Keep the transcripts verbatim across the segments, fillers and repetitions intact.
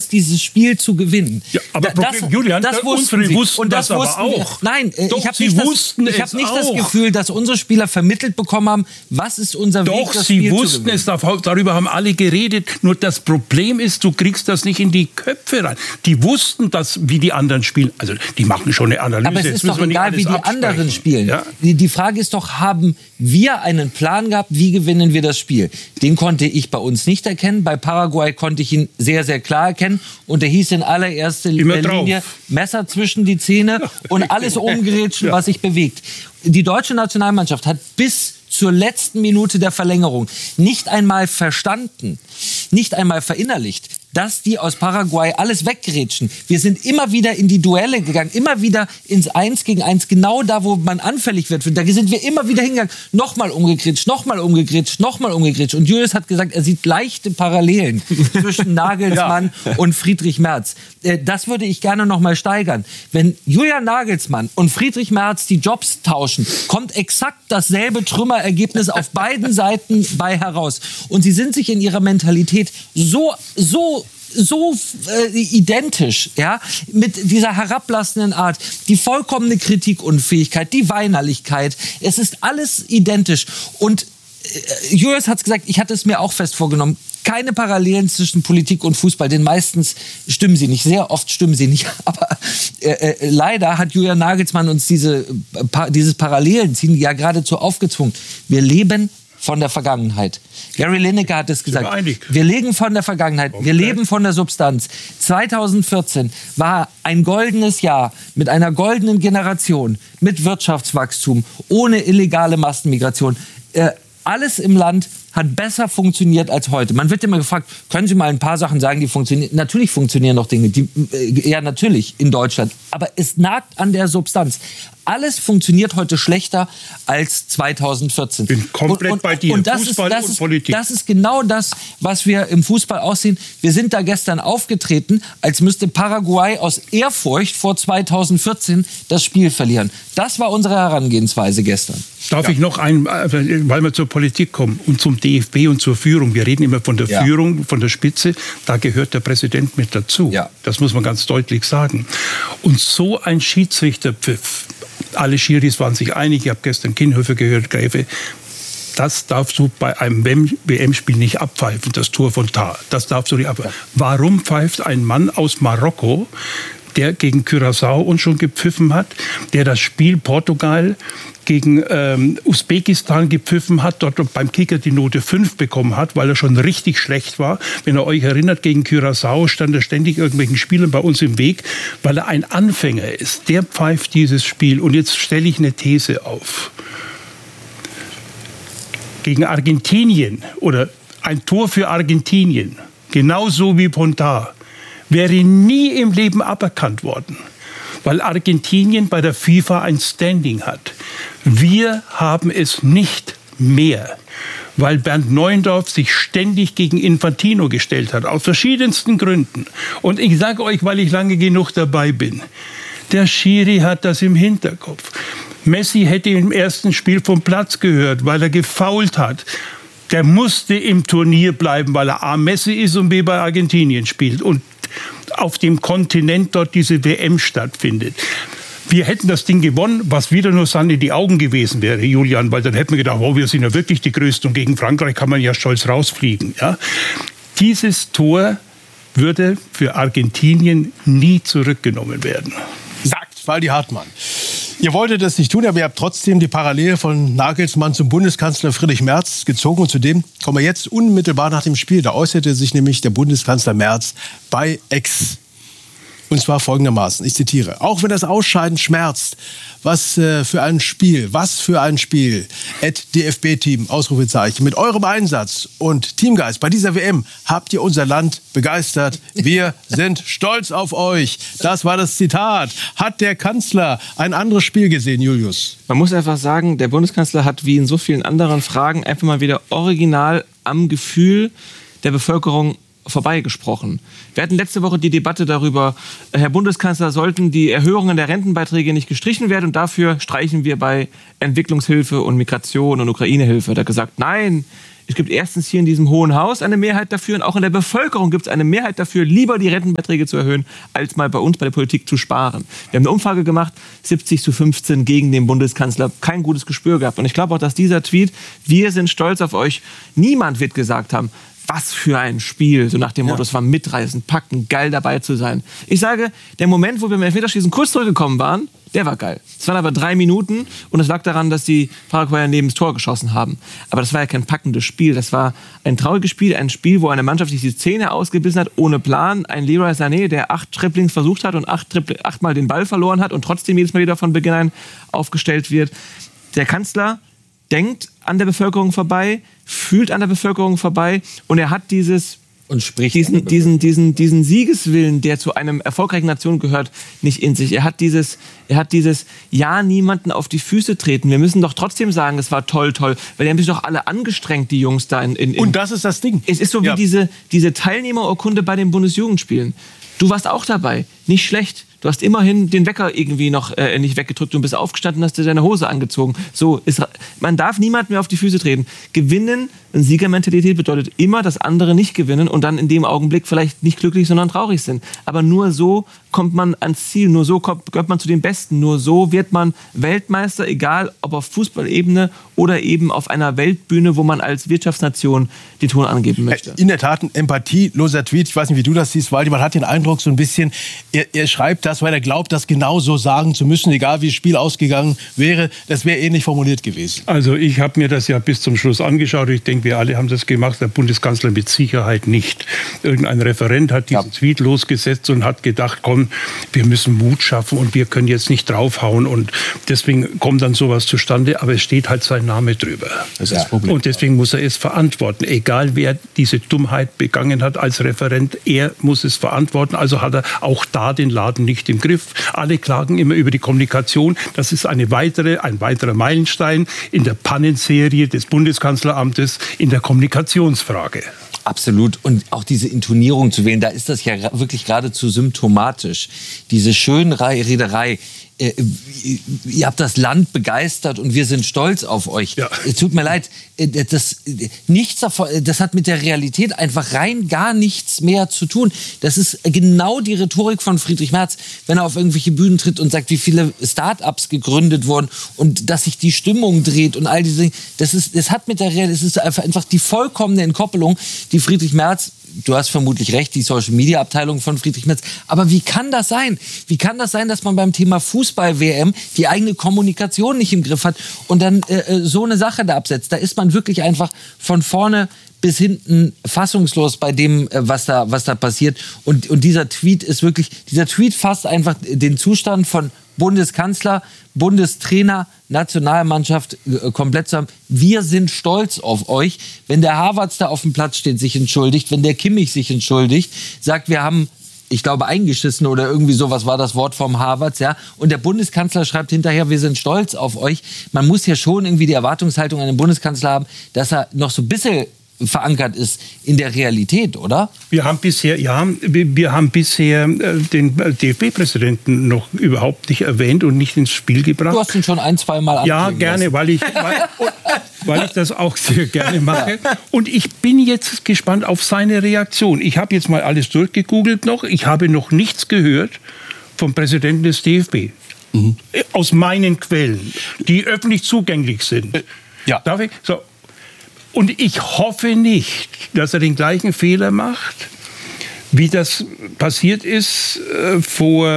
dieses Spiel zu gewinnen. Ja, aber das, Problem, Julian, das wussten unsere sie. wussten und das, das wussten aber wir. auch. Nein, Doch, ich habe sie nicht, wussten das, ich es hab nicht auch. das Gefühl, dass unsere Spieler vermittelt bekommen haben, was ist unser Doch, Weg, das sie Spiel wussten zu gewinnen. es, darüber haben alle geredet. Nur das Problem ist, du kriegst das nicht in die Köpfe rein. Die wussten das, wie die anderen spielen. Also die machen schon eine Analyse. Aber es Jetzt ist müssen doch wir nicht egal, alles wie die absprechen. anderen spielen. Ja? Die, die Frage ist doch, haben wir einen Plan gehabt, wie gewinnen wir das Spiel? Den konnte ich bei uns nicht erkennen. Bei Paraguay konnte ich ihn sehr, sehr klar erkennen. Und der hieß in allererster Immer Linie drauf. Messer zwischen die Zähne und alles umgerätschen, Ja. was sich bewegt. Die deutsche Nationalmannschaft hat bis zur letzten Minute der Verlängerung nicht einmal verstanden, nicht einmal verinnerlicht, dass die aus Paraguay alles weggerätschen. Wir sind immer wieder in die Duelle gegangen, immer wieder ins Eins gegen Eins, genau da, wo man anfällig wird. Da sind wir immer wieder hingegangen, nochmal umgegritscht, nochmal umgegritscht, nochmal umgegritscht. Und Julius hat gesagt, er sieht leichte Parallelen zwischen Nagelsmann ja. und Friedrich Merz. Das würde ich gerne nochmal steigern. Wenn Julian Nagelsmann und Friedrich Merz die Jobs tauschen, kommt exakt dasselbe Trümmerergebnis auf beiden Seiten bei heraus. Und sie sind sich in ihrer Mentalität so, so so äh, identisch, ja, mit dieser herablassenden Art, die vollkommene Kritikunfähigkeit, die Weinerlichkeit, es ist alles identisch. Und äh, Julius hat es gesagt, ich hatte es mir auch fest vorgenommen, keine Parallelen zwischen Politik und Fußball, denn meistens stimmen sie nicht, sehr oft stimmen sie nicht, aber äh, äh, leider hat Julian Nagelsmann uns diese, äh, pa- dieses Parallelenziehen ja geradezu aufgezwungen. Wir leben von der Vergangenheit. Gary Lineker hat es gesagt. Wir leben von der Vergangenheit, wir leben von der Substanz. zweitausendvierzehn war ein goldenes Jahr mit einer goldenen Generation, mit Wirtschaftswachstum, ohne illegale Massenmigration. Äh, alles im Land hat besser funktioniert als heute. Man wird immer gefragt, können Sie mal ein paar Sachen sagen, die funktionieren? Natürlich funktionieren noch Dinge, die, äh, ja natürlich in Deutschland, aber es nagt an der Substanz. Alles funktioniert heute schlechter als zweitausendvierzehn. Bin komplett und, und, bei dir. Und das, Fußball ist, das, und ist, Politik. das ist genau das, was wir im Fußball aussehen. Wir sind da gestern aufgetreten, als müsste Paraguay aus Ehrfurcht vor zweitausendvierzehn das Spiel verlieren. Das war unsere Herangehensweise gestern. Darf ja. ich noch ein, weil wir zur Politik kommen und zum D F B und zur Führung. Wir reden immer von der ja. Führung, von der Spitze. Da gehört der Präsident mit dazu. Ja. Das muss man ganz deutlich sagen. Und so ein Schiedsrichterpfiff, alle Schiris waren sich einig, ich habe gestern Kienhöfer gehört, Gräfe, das darfst du bei einem W M-Spiel nicht abpfeifen, das Tor von Tar. Das darfst du nicht abpfeifen. Warum pfeift ein Mann aus Marokko, der gegen Curaçao uns schon gepfiffen hat, der das Spiel Portugal gegen ähm, Usbekistan gepfiffen hat, dort beim Kicker die Note fünf bekommen hat, weil er schon richtig schlecht war. Wenn ihr euch erinnert, gegen Curaçao stand er ständig irgendwelchen Spielern bei uns im Weg, weil er ein Anfänger ist. Der pfeift dieses Spiel. Und jetzt stelle ich eine These auf. Gegen Argentinien oder ein Tor für Argentinien, genauso wie Pontar, wäre nie im Leben aberkannt worden, weil Argentinien bei der FIFA ein Standing hat. Wir haben es nicht mehr, weil Bernd Neuendorf sich ständig gegen Infantino gestellt hat, aus verschiedensten Gründen. Und ich sage euch, weil ich lange genug dabei bin, der Schiri hat das im Hinterkopf. Messi hätte im ersten Spiel vom Platz gehört, weil er gefoult hat. Der musste im Turnier bleiben, weil er A. Messi ist und B. bei Argentinien spielt. Und auf dem Kontinent dort diese W M stattfindet. Wir hätten das Ding gewonnen, was wieder nur Sand in die Augen gewesen wäre, Julian, weil dann hätten wir gedacht, oh, wir sind ja wirklich die Größten und gegen Frankreich kann man ja stolz rausfliegen. Ja? Dieses Tor würde für Argentinien nie zurückgenommen werden. Sagt Waldi Hartmann. Ihr wolltet das nicht tun, aber ihr habt trotzdem die Parallele von Nagelsmann zum Bundeskanzler Friedrich Merz gezogen. Und zudem kommen wir jetzt unmittelbar nach dem Spiel. Da äußerte sich nämlich der Bundeskanzler Merz bei X. Und zwar folgendermaßen, ich zitiere: Auch wenn das Ausscheiden schmerzt, was äh, für ein Spiel, was für ein Spiel. At D F B-Team, Ausrufezeichen. Mit eurem Einsatz und Teamgeist bei dieser W M habt ihr unser Land begeistert. Wir sind stolz auf euch. Das war das Zitat. Hat der Kanzler ein anderes Spiel gesehen, Julius? Man muss einfach sagen, der Bundeskanzler hat wie in so vielen anderen Fragen einfach mal wieder original am Gefühl der Bevölkerung vorbeigesprochen. Wir hatten letzte Woche die Debatte darüber, Herr Bundeskanzler, sollten die Erhöhungen der Rentenbeiträge nicht gestrichen werden und dafür streichen wir bei Entwicklungshilfe und Migration und Ukraine-Hilfe. Er hat gesagt, nein, Es gibt erstens hier in diesem Hohen Haus eine Mehrheit dafür und auch in der Bevölkerung gibt es eine Mehrheit dafür, lieber die Rentenbeiträge zu erhöhen, als mal bei uns bei der Politik zu sparen. Wir haben eine Umfrage gemacht, siebzig zu fünfzehn gegen den Bundeskanzler, kein gutes Gespür gehabt. Und ich glaube auch, dass dieser Tweet, wir sind stolz auf euch, niemand wird gesagt haben, was für ein Spiel, so nach dem Motto, es war mitreißend, packen, geil dabei zu sein. Ich sage, der Moment, wo wir im Elfmeterschießen kurz zurückgekommen waren, der war geil. Es waren aber drei Minuten und es lag daran, dass die Paraguayer neben das Tor geschossen haben. Aber das war ja kein packendes Spiel. Das war ein trauriges Spiel, ein Spiel, wo eine Mannschaft sich die Zähne ausgebissen hat, ohne Plan. Ein Leroy Sané, der acht Dribblings versucht hat und acht Dribbl- achtmal den Ball verloren hat und trotzdem jedes Mal wieder von Beginn an aufgestellt wird. Der Kanzler denkt an der Bevölkerung vorbei, fühlt an der Bevölkerung vorbei und er hat dieses und spricht diesen, diesen, diesen, diesen Siegeswillen, der zu einem erfolgreichen Nation gehört, nicht in sich. Er hat dieses, er hat dieses, ja, niemanden auf die Füße treten. Wir müssen doch trotzdem sagen, es war toll, toll, weil die haben sich doch alle angestrengt, die Jungs da in, in, in Und das ist das Ding. Es ist so wie Ja. diese, diese Teilnehmerurkunde bei den Bundesjugendspielen. Du warst auch dabei, nicht schlecht. Du hast immerhin den Wecker irgendwie noch äh, nicht weggedrückt und bist aufgestanden und hast dir deine Hose angezogen. So ist, man darf niemand mehr auf die Füße treten. Gewinnen, eine Siegermentalität bedeutet immer, dass andere nicht gewinnen und dann in dem Augenblick vielleicht nicht glücklich, sondern traurig sind. Aber nur so kommt man ans Ziel, nur so kommt, gehört man zu den Besten, nur so wird man Weltmeister, egal ob auf Fußballebene oder eben auf einer Weltbühne, wo man als Wirtschaftsnation den Ton angeben möchte. In der Tat ein empathieloser Tweet. Ich weiß nicht, wie du das siehst, Waldi. Man hat den Eindruck so ein bisschen, er, er schreibt das, weil er glaubt, das genau so sagen zu müssen, egal wie das Spiel ausgegangen wäre. Das wäre ähnlich formuliert gewesen. Also ich habe mir das ja bis zum Schluss angeschaut. Ich denke, wir alle haben das gemacht. Der Bundeskanzler mit Sicherheit nicht. Irgendein Referent hat diesen ja. Tweet losgesetzt und hat gedacht, komm, wir müssen Mut schaffen und wir können jetzt nicht draufhauen. Und deswegen kommt dann sowas zustande. Aber es steht halt sein Name drüber. Das ist das Problem. Und deswegen muss er es verantworten. Egal, wer diese Dummheit begangen hat als Referent, er muss es verantworten. Also hat er auch da den Laden nicht im Griff. Alle klagen immer über die Kommunikation. Das ist eine weitere, ein weiterer Meilenstein in der Pannenserie des Bundeskanzleramtes in der Kommunikationsfrage. Absolut. Und auch diese Intonierung zu wählen, da ist das ja wirklich geradezu symptomatisch. Diese Schönrederei. Äh, ihr habt das Land begeistert und wir sind stolz auf euch. Ja. Es tut mir leid, das, nichts davon, das hat mit der Realität einfach rein gar nichts mehr zu tun. Das ist genau die Rhetorik von Friedrich Merz, wenn er auf irgendwelche Bühnen tritt und sagt, wie viele Start-ups gegründet wurden und dass sich die Stimmung dreht und all diese Dinge. Das ist, das hat mit der Realität, das ist einfach, einfach die vollkommene Entkoppelung, die Friedrich Merz, du hast vermutlich recht, die Social-Media-Abteilung von Friedrich Merz. Aber wie kann das sein? Wie kann das sein, dass man beim Thema Fußball-W M die eigene Kommunikation nicht im Griff hat und dann äh, so eine Sache da absetzt? Da ist man wirklich einfach von vorne bis hinten fassungslos bei dem, äh, was da, was da passiert. Und, und dieser Tweet ist wirklich, dieser Tweet fasst einfach den Zustand von Bundeskanzler, Bundestrainer, Nationalmannschaft äh, komplett zusammen. Wir sind stolz auf euch. Wenn der Havertz da auf dem Platz steht, sich entschuldigt, wenn der Kimmich sich entschuldigt, sagt, wir haben, ich glaube, eingeschissen oder irgendwie sowas war das Wort vom Havertz, ja. Und der Bundeskanzler schreibt hinterher, wir sind stolz auf euch. Man muss ja schon irgendwie die Erwartungshaltung an den Bundeskanzler haben, dass er noch so ein bisschen verankert ist in der Realität, oder? Wir haben bisher, ja, wir, wir haben bisher äh, den D F B-Präsidenten noch überhaupt nicht erwähnt und nicht ins Spiel gebracht. Du hast ihn schon ein, zwei Mal Ja, gerne, lassen. weil ich, weil, weil ich das auch sehr gerne mache. Und ich bin jetzt gespannt auf seine Reaktion. Ich habe jetzt mal alles durchgegoogelt noch. Ich habe noch nichts gehört vom Präsidenten des D F B. Mhm. Aus meinen Quellen, die öffentlich zugänglich sind. Ja. Darf ich? So. Und ich hoffe nicht, dass er den gleichen Fehler macht, wie das passiert ist äh, vor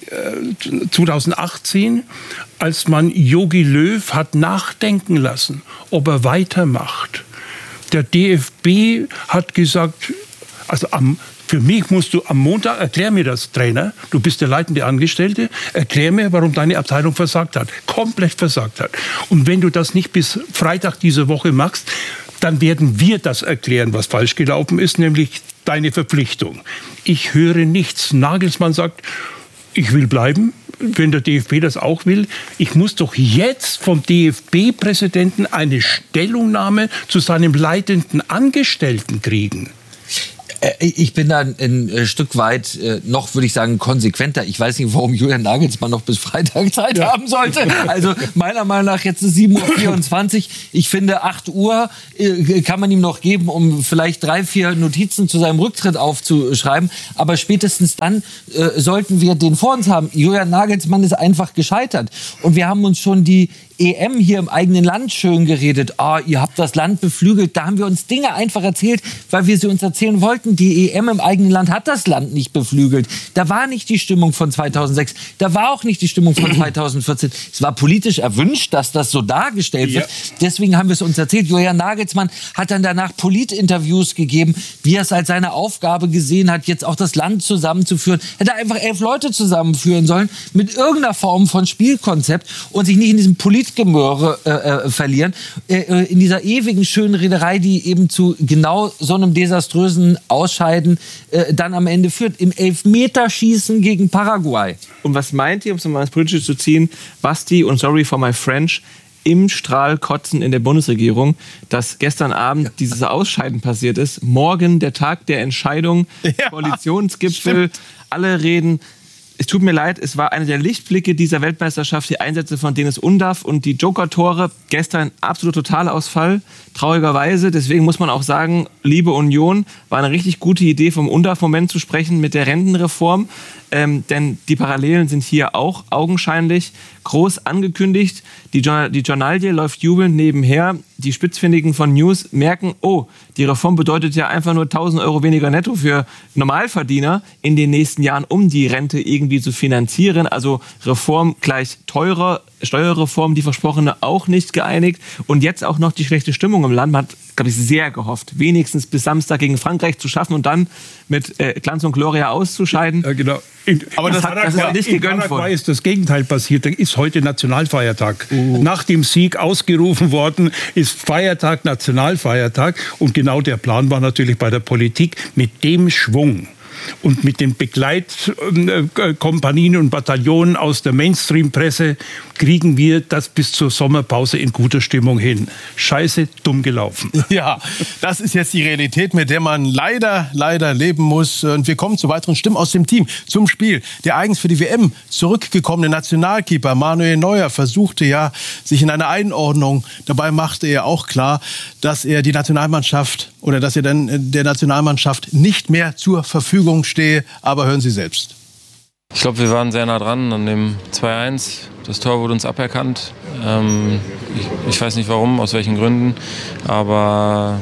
äh, zwanzig achtzehn, als man Jogi Löw hat nachdenken lassen, ob er weitermacht. Der D F B hat gesagt, also am Für mich musst du am Montag, erklär mir das, Trainer, du bist der leitende Angestellte, erklär mir, warum deine Abteilung versagt hat, komplett versagt hat. Und wenn du das nicht bis Freitag diese Woche machst, dann werden wir das erklären, was falsch gelaufen ist, nämlich deine Verpflichtung. Ich höre nichts. Nagelsmann sagt, ich will bleiben, wenn der D F B das auch will. Ich muss doch jetzt vom D F B-Präsidenten eine Stellungnahme zu seinem leitenden Angestellten kriegen. Ich bin da ein, ein Stück weit äh, noch, würde ich sagen, konsequenter. Ich weiß nicht, warum Julian Nagelsmann noch bis Freitag Zeit ja. haben sollte. Also meiner Meinung nach jetzt ist sieben Uhr vierundzwanzig. Ich finde, acht Uhr äh, kann man ihm noch geben, um vielleicht drei, vier Notizen zu seinem Rücktritt aufzuschreiben. Aber spätestens dann äh, sollten wir den vor uns haben. Julian Nagelsmann ist einfach gescheitert. Und wir haben uns schon die E M hier im eigenen Land schön geredet. Ah, ihr habt das Land beflügelt. Da haben wir uns Dinge einfach erzählt, weil wir sie uns erzählen wollten. Die E M im eigenen Land hat das Land nicht beflügelt. Da war nicht die Stimmung von zweitausendsechs. Da war auch nicht die Stimmung von zweitausendvierzehn. Es war politisch erwünscht, dass das so dargestellt wird. Ja. Deswegen haben wir es uns erzählt. Julian Nagelsmann hat dann danach Politinterviews gegeben, wie er es als seine Aufgabe gesehen hat, jetzt auch das Land zusammenzuführen. Hätte einfach elf Leute zusammenführen sollen mit irgendeiner Form von Spielkonzept und sich nicht in diesem Polit Gemöre äh, äh, verlieren, äh, in dieser ewigen schönen Rederei, die eben zu genau so einem desaströsen Ausscheiden äh, dann am Ende führt. Im Elfmeterschießen gegen Paraguay. Und was meint ihr, um es mal ins Politische zu ziehen, Basti und sorry for my French, im Strahl kotzen in der Bundesregierung, dass gestern Abend dieses Ausscheiden passiert ist, morgen der Tag der Entscheidung, ja, Koalitionsgipfel, stimmt. Alle reden. Es tut mir leid, es war einer der Lichtblicke dieser Weltmeisterschaft, die Einsätze von Deniz Undav und die Joker-Tore. Gestern absolut Totalausfall, traurigerweise. Deswegen muss man auch sagen, liebe Union, war eine richtig gute Idee, vom Undav-Moment zu sprechen mit der Rentenreform. Ähm, denn die Parallelen sind hier auch augenscheinlich groß angekündigt. Die, Journal- die Journalie läuft jubelnd nebenher. Die Spitzfindigen von News merken, oh, die Reform bedeutet ja einfach nur tausend Euro weniger netto für Normalverdiener in den nächsten Jahren, um die Rente irgendwie zu finanzieren. Also Reform gleich teurer, Steuerreform, die versprochene, auch nicht geeinigt. Und jetzt auch noch die schlechte Stimmung im Land. Man hat, glaube ich, sehr gehofft, wenigstens bis Samstag gegen Frankreich zu schaffen und dann mit äh, Glanz und Gloria auszuscheiden. Ja, genau. In, aber das, das, hat, das ist nicht gegönnt worden. In ist das Gegenteil passiert. Da ist heute Nationalfeiertag. Uh. Nach dem Sieg ausgerufen worden, ist Feiertag, Nationalfeiertag. Und genau der Plan war natürlich bei der Politik mit dem Schwung und mit den Begleitkompanien und Bataillonen aus der Mainstream-Presse kriegen wir das bis zur Sommerpause in guter Stimmung hin. Scheiße, dumm gelaufen. Ja, das ist jetzt die Realität, mit der man leider, leider leben muss. Und wir kommen zu weiteren Stimmen aus dem Team zum Spiel. Der eigens für die W M zurückgekommene Nationalkeeper Manuel Neuer versuchte ja, sich in einer Einordnung. Dabei machte er auch klar, dass er die Nationalmannschaft oder dass er dann der Nationalmannschaft nicht mehr zur Verfügung stehe. Aber hören Sie selbst. Ich glaube, wir waren sehr nah dran an dem zwei eins. Das Tor wurde uns aberkannt. Ähm, ich, ich weiß nicht warum, aus welchen Gründen, aber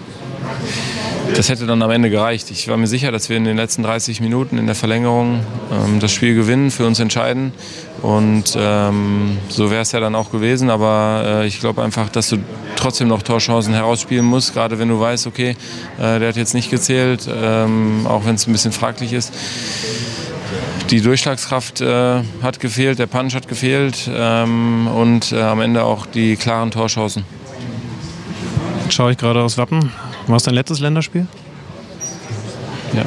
das hätte dann am Ende gereicht. Ich war mir sicher, dass wir in den letzten dreißig Minuten in der Verlängerung ähm, das Spiel gewinnen, für uns entscheiden. Und ähm, so wäre es ja dann auch gewesen. Aber äh, ich glaube einfach, dass du trotzdem noch Torchancen herausspielen musst, gerade wenn du weißt, okay, äh, der hat jetzt nicht gezählt, ähm, auch wenn es ein bisschen fraglich ist. Die Durchschlagskraft äh, hat gefehlt, der Punch hat gefehlt ähm, und äh, am Ende auch die klaren Torchancen. Schaue ich gerade aus Wappen. War es dein letztes Länderspiel? Ja.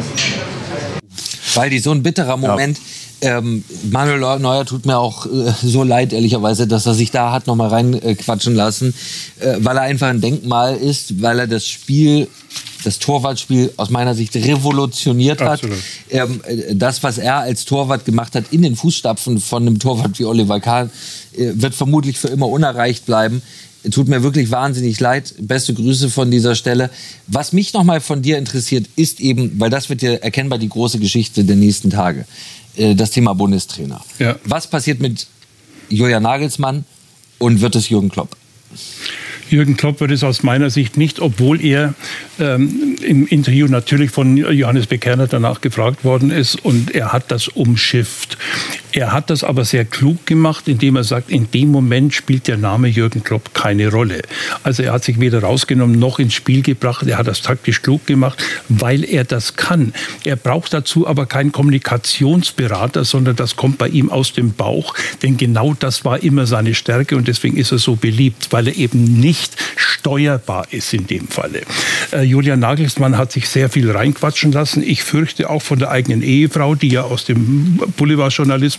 Weil die so ein bitterer Moment. Ja. Ähm, Manuel Neuer tut mir auch äh, so leid, ehrlicherweise, dass er sich da hat noch mal reinquatschen äh, lassen, äh, weil er einfach ein Denkmal ist, weil er das Spiel, das Torwartspiel aus meiner Sicht revolutioniert hat. Ähm, das, was er als Torwart gemacht hat, in den Fußstapfen von einem Torwart wie Oliver Kahn, äh, wird vermutlich für immer unerreicht bleiben. Tut mir wirklich wahnsinnig leid. Beste Grüße von dieser Stelle. Was mich noch mal von dir interessiert, ist eben, weil das wird ja erkennbar die große Geschichte der nächsten Tage, das Thema Bundestrainer. Ja. Was passiert mit Julian Nagelsmann und wird es Jürgen Klopp? Jürgen Klopp wird es aus meiner Sicht nicht, obwohl er ähm, im Interview natürlich von Johannes Bekerner danach gefragt worden ist und er hat das umschifft. Er hat das aber sehr klug gemacht, indem er sagt, in dem Moment spielt der Name Jürgen Klopp keine Rolle. Also er hat sich weder rausgenommen noch ins Spiel gebracht. Er hat das taktisch klug gemacht, weil er das kann. Er braucht dazu aber keinen Kommunikationsberater, sondern das kommt bei ihm aus dem Bauch. Denn genau das war immer seine Stärke und deswegen ist er so beliebt, weil er eben nicht steuerbar ist in dem Falle. Äh, Julian Nagelsmann hat sich sehr viel reinquatschen lassen. Ich fürchte auch von der eigenen Ehefrau, die ja aus dem Boulevardjournalismus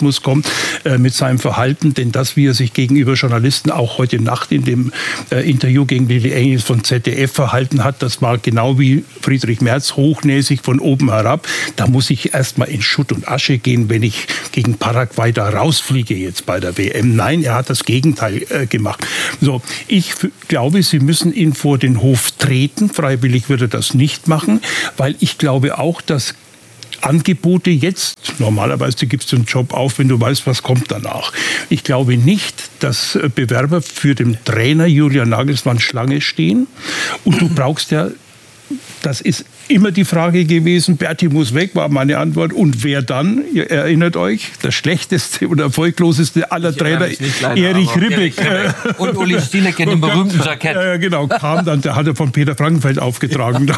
Journalismus kommt, äh, mit seinem Verhalten. Denn das, wie er sich gegenüber Journalisten auch heute Nacht in dem äh, Interview gegen Lili Engels von Z D F verhalten hat, das war genau wie Friedrich Merz, hochnäsig von oben herab. Da muss ich erst mal in Schutt und Asche gehen, wenn ich gegen Paraguay da rausfliege jetzt bei der W M. Nein, er hat das Gegenteil äh, gemacht. So, ich f- glaube, Sie müssen ihn vor den Hof treten. Freiwillig würde er das nicht machen, weil ich glaube auch, dass Angebote jetzt, normalerweise gibst du einen Job auf, wenn du weißt, was kommt danach. Ich glaube nicht, dass Bewerber für den Trainer Julian Nagelsmann Schlange stehen. Und du brauchst ja, das ist immer die Frage gewesen, Berti muss weg, war meine Antwort. Und wer dann? Ihr erinnert euch, der schlechteste oder erfolgloseste aller Trainer, Erich Ribbeck. Und Uli Stielek in dem berühmten Jackett. Ja, genau, kam dann, der hat er von Peter Frankenfeld aufgetragen.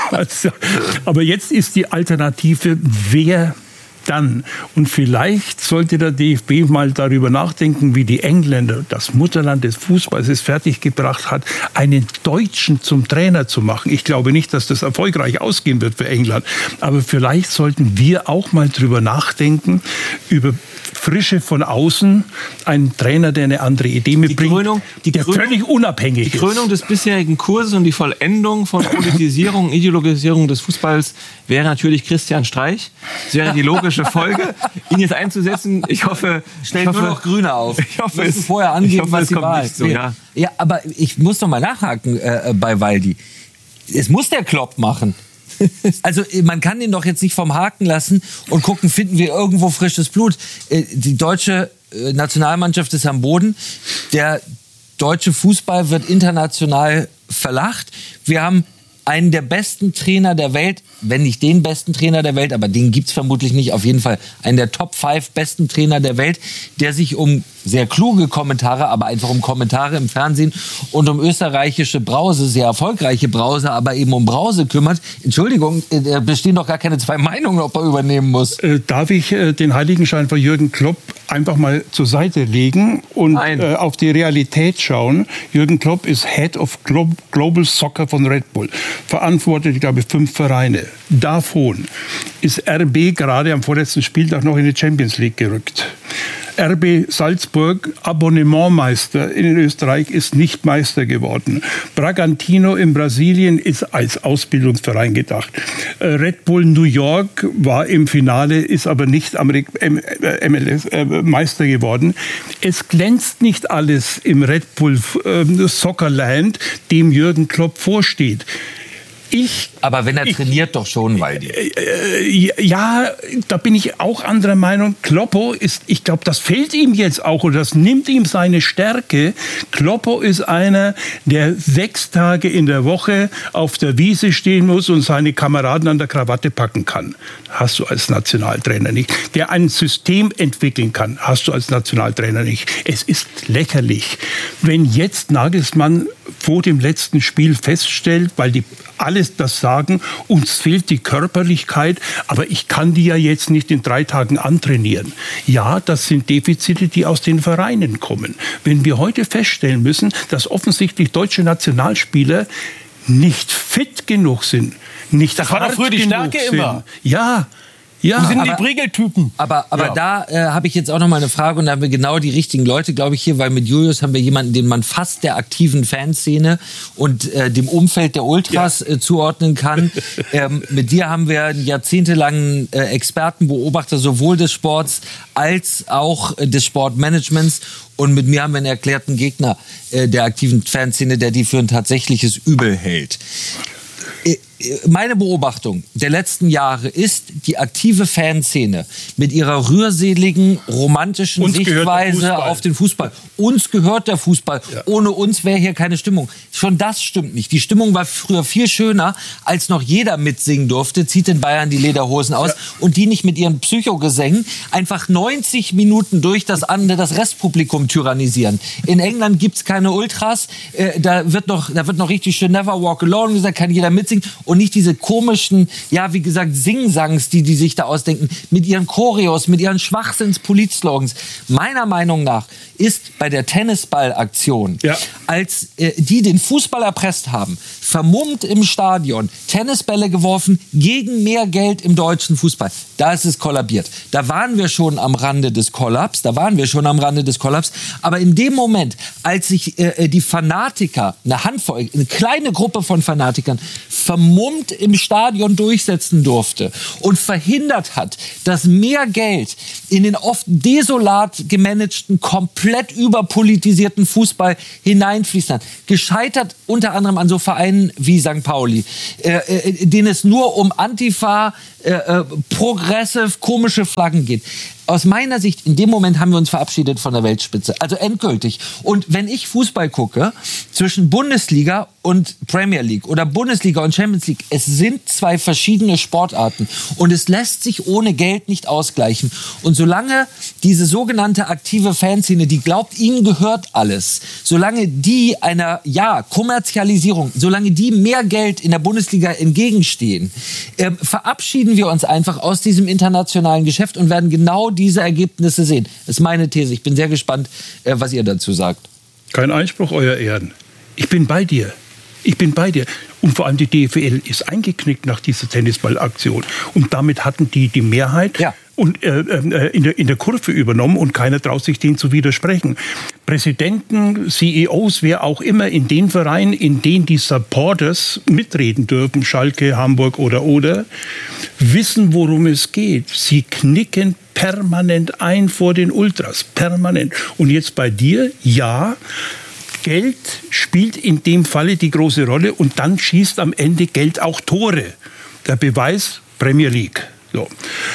Aber jetzt ist die Alternative, wer dann? Und vielleicht sollte der D F B mal darüber nachdenken, wie die Engländer, das Mutterland des Fußballs, es fertiggebracht hat, einen Deutschen zum Trainer zu machen. Ich glaube nicht, dass das erfolgreich ausgehen wird für England. Aber vielleicht sollten wir auch mal drüber nachdenken, über Frische von außen, einen Trainer, der eine andere Idee mitbringt, die Krönung, die der Krönung, völlig unabhängig ist. Die Krönung des bisherigen Kurses und die Vollendung von Politisierung, Ideologisierung des Fußballs wäre natürlich Christian Streich. Das wäre die logische Folge, ihn jetzt einzusetzen. Ich hoffe, Stellen ich hoffe, nur noch Grüne auf. Ich hoffe, Müssen es, vorher angeben, ich hoffe, was es die kommt Wahl nicht so, ja. Ja, aber ich muss noch mal nachhaken äh, bei Waldi. Es muss der Klopp machen. Also man kann den doch jetzt nicht vom Haken lassen und gucken, finden wir irgendwo frisches Blut. Äh, die deutsche äh, Nationalmannschaft ist am Boden. Der deutsche Fußball wird international verlacht. Wir haben einen der besten Trainer der Welt, wenn nicht den besten Trainer der Welt, aber den gibt's vermutlich nicht, auf jeden Fall einen der Top fünf besten Trainer der Welt, der sich um sehr kluge Kommentare, aber einfach um Kommentare im Fernsehen und um österreichische Brause, sehr erfolgreiche Brause, aber eben um Brause kümmert. Entschuldigung, da bestehen doch gar keine zwei Meinungen, ob er übernehmen muss. Äh, darf ich äh, den Heiligenschein von Jürgen Klopp einfach mal zur Seite legen und äh, auf die Realität schauen? Jürgen Klopp ist Head of Glo- Global Soccer von Red Bull. Verantwortet, ich glaube, fünf Vereine. Davon ist R B gerade am vorletzten Spieltag noch in die Champions League gerückt. R B Salzburg, Abonnementmeister in Österreich, ist nicht Meister geworden. Bragantino in Brasilien ist als Ausbildungsverein gedacht. Red Bull New York war im Finale, ist aber nicht Amerik- M L S äh, Meister geworden. Es glänzt nicht alles im Red Bull äh, Soccerland, dem Jürgen Klopp vorsteht. Ich, Aber wenn er ich, trainiert, doch schon, Waldi. Äh, ja, da bin ich auch anderer Meinung. Kloppo ist, ich glaube, das fehlt ihm jetzt auch oder das nimmt ihm seine Stärke. Kloppo ist einer, der sechs Tage in der Woche auf der Wiese stehen muss und seine Kameraden an der Krawatte packen kann. Hast du als Nationaltrainer nicht. Der ein System entwickeln kann, hast du als Nationaltrainer nicht. Es ist lächerlich, wenn jetzt Nagelsmann vor dem letzten Spiel feststellt, weil die alles das sagen, uns fehlt die Körperlichkeit, aber ich kann die ja jetzt nicht in drei Tagen antrainieren. Ja, das sind Defizite, die aus den Vereinen kommen. Wenn wir heute feststellen müssen, dass offensichtlich deutsche Nationalspieler nicht fit genug sind, nicht Das war doch früher die Stärke sind. immer. Ja, ja. Wo sind aber, die Prügeltypen? Aber, aber Ja. da äh, habe ich jetzt auch noch mal eine Frage und da haben wir genau die richtigen Leute, glaube ich, hier, weil mit Julius haben wir jemanden, den man fast der aktiven Fanszene und äh, dem Umfeld der Ultras ja. äh, zuordnen kann. ähm, mit dir haben wir einen jahrzehntelangen äh, Experten, Beobachter sowohl des Sports als auch äh, des Sportmanagements. Und mit mir haben wir einen erklärten Gegner äh, der aktiven Fanszene, der die für ein tatsächliches Übel hält. Meine Beobachtung der letzten Jahre ist, die aktive Fanszene mit ihrer rührseligen, romantischen Uns Sichtweise auf den Fußball. Uns gehört der Fußball. Ja. Ohne uns wäre hier keine Stimmung. Schon das stimmt nicht. Die Stimmung war früher viel schöner, als noch jeder mitsingen durfte. Zieht in Bayern die Lederhosen aus. Ja. Und die nicht mit ihren Psychogesängen einfach neunzig Minuten durch das, andere, das Restpublikum tyrannisieren. In England gibt's keine Ultras. Äh, da, wird noch, da wird noch richtig schön Never Walk Alone gesagt, kann jeder mitsingen. Und nicht diese komischen, ja, wie gesagt, Singsangs, die die sich da ausdenken, mit ihren Choreos, mit ihren Schwachsinns-Polit-Slogans. Meiner Meinung nach ist bei der Tennisball-Aktion, ja. als äh, die den Fußball erpresst haben, vermummt im Stadion, Tennisbälle geworfen gegen mehr Geld im deutschen Fußball. Da ist es kollabiert. Da waren wir schon am Rande des Kollaps, da waren wir schon am Rande des Kollaps. Aber in dem Moment, als sich äh, die Fanatiker, eine Handvoll, eine kleine Gruppe von Fanatikern, vermummt im Stadion durchsetzen durfte und verhindert hat, dass mehr Geld in den oft desolat gemanagten, komplett überpolitisierten Fußball hineinfließt hat. Gescheitert unter anderem an so Vereinen wie Sankt Pauli, äh, äh, denen es nur um Antifa, äh, äh, progressive, komische Flaggen geht. Aus meiner Sicht, in dem Moment haben wir uns verabschiedet von der Weltspitze. Also endgültig. Und wenn ich Fußball gucke, zwischen Bundesliga und Premier League oder Bundesliga und Champions League, es sind zwei verschiedene Sportarten. Und es lässt sich ohne Geld nicht ausgleichen. Und solange diese sogenannte aktive Fanszene, die glaubt, ihnen gehört alles, solange die einer, ja, Kommerzialisierung, solange die mehr Geld in der Bundesliga entgegenstehen, äh, verabschieden wir uns einfach aus diesem internationalen Geschäft und werden genau diese Ergebnisse sehen. Das ist meine These. Ich bin sehr gespannt, äh, was ihr dazu sagt. Kein Einspruch, Euer Ehren. Ich bin bei dir. Ich bin bei dir. Und vor allem die D F L ist eingeknickt nach dieser Tennisballaktion. Und damit hatten die die Mehrheit ja. und, äh, äh, in, der, in der Kurve übernommen und keiner traut sich, denen zu widersprechen. Präsidenten, C E Os, wer auch immer in den Vereinen, in denen die Supporters mitreden dürfen, Schalke, Hamburg oder oder, wissen, worum es geht. Sie knicken permanent ein vor den Ultras. Permanent. Und jetzt bei dir, ja, Geld spielt in dem Falle die große Rolle und dann schießt am Ende Geld auch Tore. Der Beweis, Premier League. So.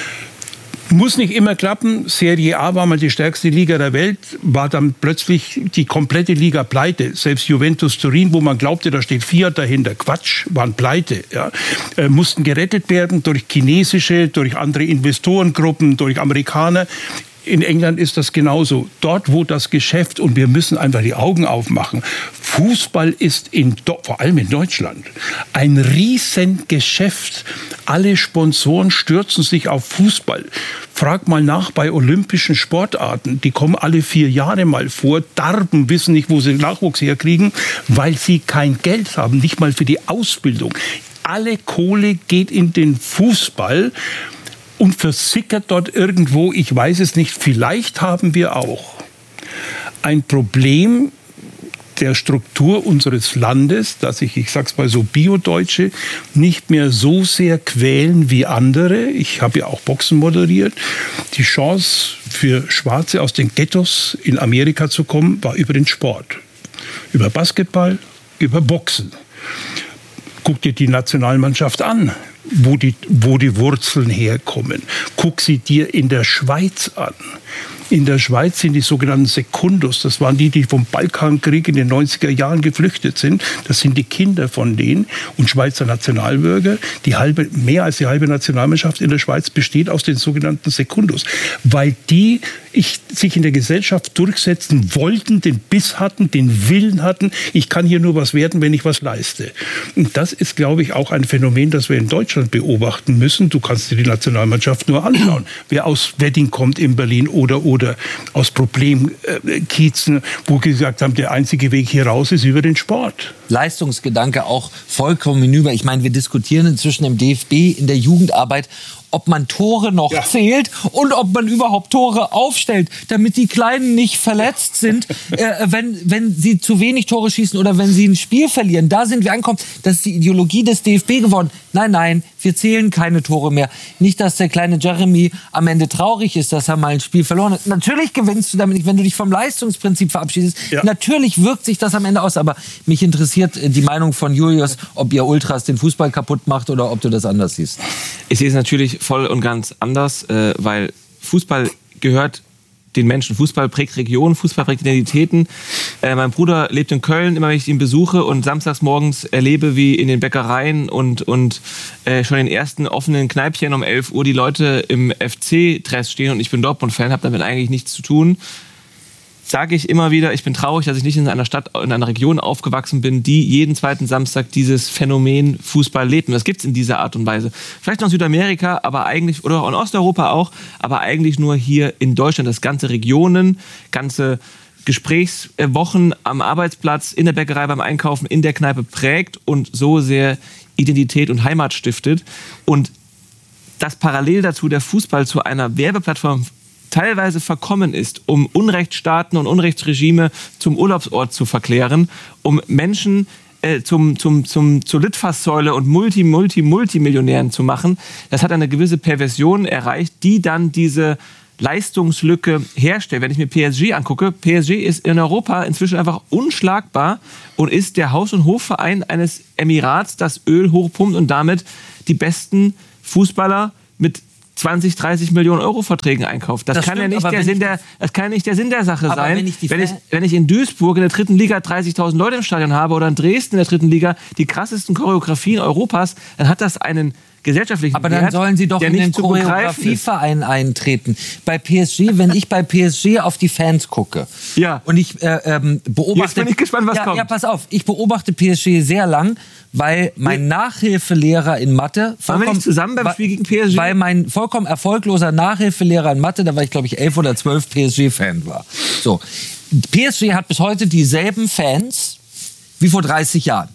Muss nicht immer klappen. Serie A war mal die stärkste Liga der Welt, war dann plötzlich die komplette Liga pleite. Selbst Juventus Turin, wo man glaubte, da steht Fiat dahinter. Quatsch, waren pleite. Ja. Äh, mussten gerettet werden durch chinesische, durch andere Investorengruppen, durch Amerikaner. In England ist das genauso. Dort, wo das Geschäft, und wir müssen einfach die Augen aufmachen, Fußball ist in, vor allem in Deutschland ein Riesengeschäft. Alle Sponsoren stürzen sich auf Fußball. Frag mal nach bei olympischen Sportarten. Die kommen alle vier Jahre mal vor. Darben wissen nicht, wo sie Nachwuchs herkriegen, weil sie kein Geld haben, nicht mal für die Ausbildung. Alle Kohle geht in den Fußball und versickert dort irgendwo, ich weiß es nicht, vielleicht haben wir auch ein Problem der Struktur unseres Landes, dass sich, ich sag's mal so, Bio-Deutsche nicht mehr so sehr quälen wie andere. Ich habe ja auch Boxen moderiert. Die Chance für Schwarze aus den Ghettos in Amerika zu kommen, war über den Sport. Über Basketball, über Boxen. Guck dir die Nationalmannschaft an, wo die, wo die Wurzeln herkommen. Guck sie dir in der Schweiz an. In der Schweiz sind die sogenannten Sekundos, das waren die, die vom Balkankrieg in den neunziger Jahren geflüchtet sind. Das sind die Kinder von denen und Schweizer Nationalbürger. Die halbe, mehr als die halbe Nationalmannschaft in der Schweiz besteht aus den sogenannten Sekundos, weil die ich, sich in der Gesellschaft durchsetzen wollten, den Biss hatten, den Willen hatten. Ich kann hier nur was werden, wenn ich was leiste. Und das ist, glaube ich, auch ein Phänomen, das wir in Deutschland beobachten müssen. Du kannst dir die Nationalmannschaft nur anschauen. Wer aus Wedding kommt in Berlin oder oder oder aus Problemkiezen, wo gesagt haben, der einzige Weg hier raus ist über den Sport. Leistungsgedanke auch vollkommen hinüber. Ich meine, wir diskutieren inzwischen im D F B in der Jugendarbeit, ob man Tore noch ja. zählt und ob man überhaupt Tore aufstellt, damit die Kleinen nicht verletzt sind, äh, wenn, wenn sie zu wenig Tore schießen oder wenn sie ein Spiel verlieren. Da sind wir angekommen. Das ist die Ideologie des D F B geworden. Nein, nein, wir zählen keine Tore mehr. Nicht, dass der kleine Jeremy am Ende traurig ist, dass er mal ein Spiel verloren hat. Natürlich gewinnst du damit nicht, wenn du dich vom Leistungsprinzip verabschiedest. Ja. Natürlich wirkt sich das am Ende aus. Aber mich interessiert die Meinung von Julius, ob ihr Ultras den Fußball kaputt macht oder ob du das anders siehst. Ich sehe es natürlich voll und ganz anders, äh, weil Fußball gehört den Menschen. Fußball prägt Regionen, Fußball prägt Identitäten. Äh, mein Bruder lebt in Köln, immer wenn ich ihn besuche und samstags morgens erlebe, wie in den Bäckereien und, und äh, schon in den ersten offenen Kneipchen um elf Uhr die Leute im F C-Dress stehen und ich bin Dortmund-Fan, habe damit eigentlich nichts zu tun. Sage ich immer wieder, ich bin traurig, dass ich nicht in einer Stadt, in einer Region aufgewachsen bin, die jeden zweiten Samstag dieses Phänomen Fußball lebt. Und das gibt es in dieser Art und Weise. Vielleicht noch in Südamerika, aber eigentlich, oder auch in Osteuropa auch, aber eigentlich nur hier in Deutschland. Das ganze Regionen, ganze Gesprächswochen am Arbeitsplatz, in der Bäckerei, beim Einkaufen, in der Kneipe prägt und so sehr Identität und Heimat stiftet. Und dass parallel dazu der Fußball zu einer Werbeplattform teilweise verkommen ist, um Unrechtsstaaten und Unrechtsregime zum Urlaubsort zu verklären, um Menschen äh, zum, zum, zum, zur Litfaßsäule und Multi, Multi, Multimillionären zu machen, das hat eine gewisse Perversion erreicht, die dann diese Leistungslücke herstellt. Wenn ich mir P S G angucke, P S G ist in Europa inzwischen einfach unschlagbar und ist der Haus- und Hofverein eines Emirats, das Öl hochpumpt und damit die besten Fußballer mit zwanzig, dreißig Millionen Euro Verträgen einkauft. Das, das kann stimmt, ja nicht der Sinn der, das kann nicht der Sinn der Sache sein. Wenn ich, wenn, ich, wenn ich in Duisburg in der dritten Liga dreißigtausend Leute im Stadion habe oder in Dresden in der dritten Liga die krassesten Choreografien Europas, dann hat das einen gesellschaftlichen Aber dann Wert, sollen sie doch in den Choreografieverein eintreten. Bei P S G, wenn ich bei P S G auf die Fans gucke ja. und ich äh, ähm, beobachte... Jetzt bin ich gespannt, was ja, kommt. Ja, pass auf. Ich beobachte P S G sehr lang, weil mein Nachhilfelehrer in Mathe... Waren wir nicht zusammen beim Spiel gegen P S G? Weil mein vollkommen erfolgloser Nachhilfelehrer in Mathe, da war ich glaube ich elf oder zwölf P S G-Fan war. So. P S G hat bis heute dieselben Fans wie vor dreißig Jahren.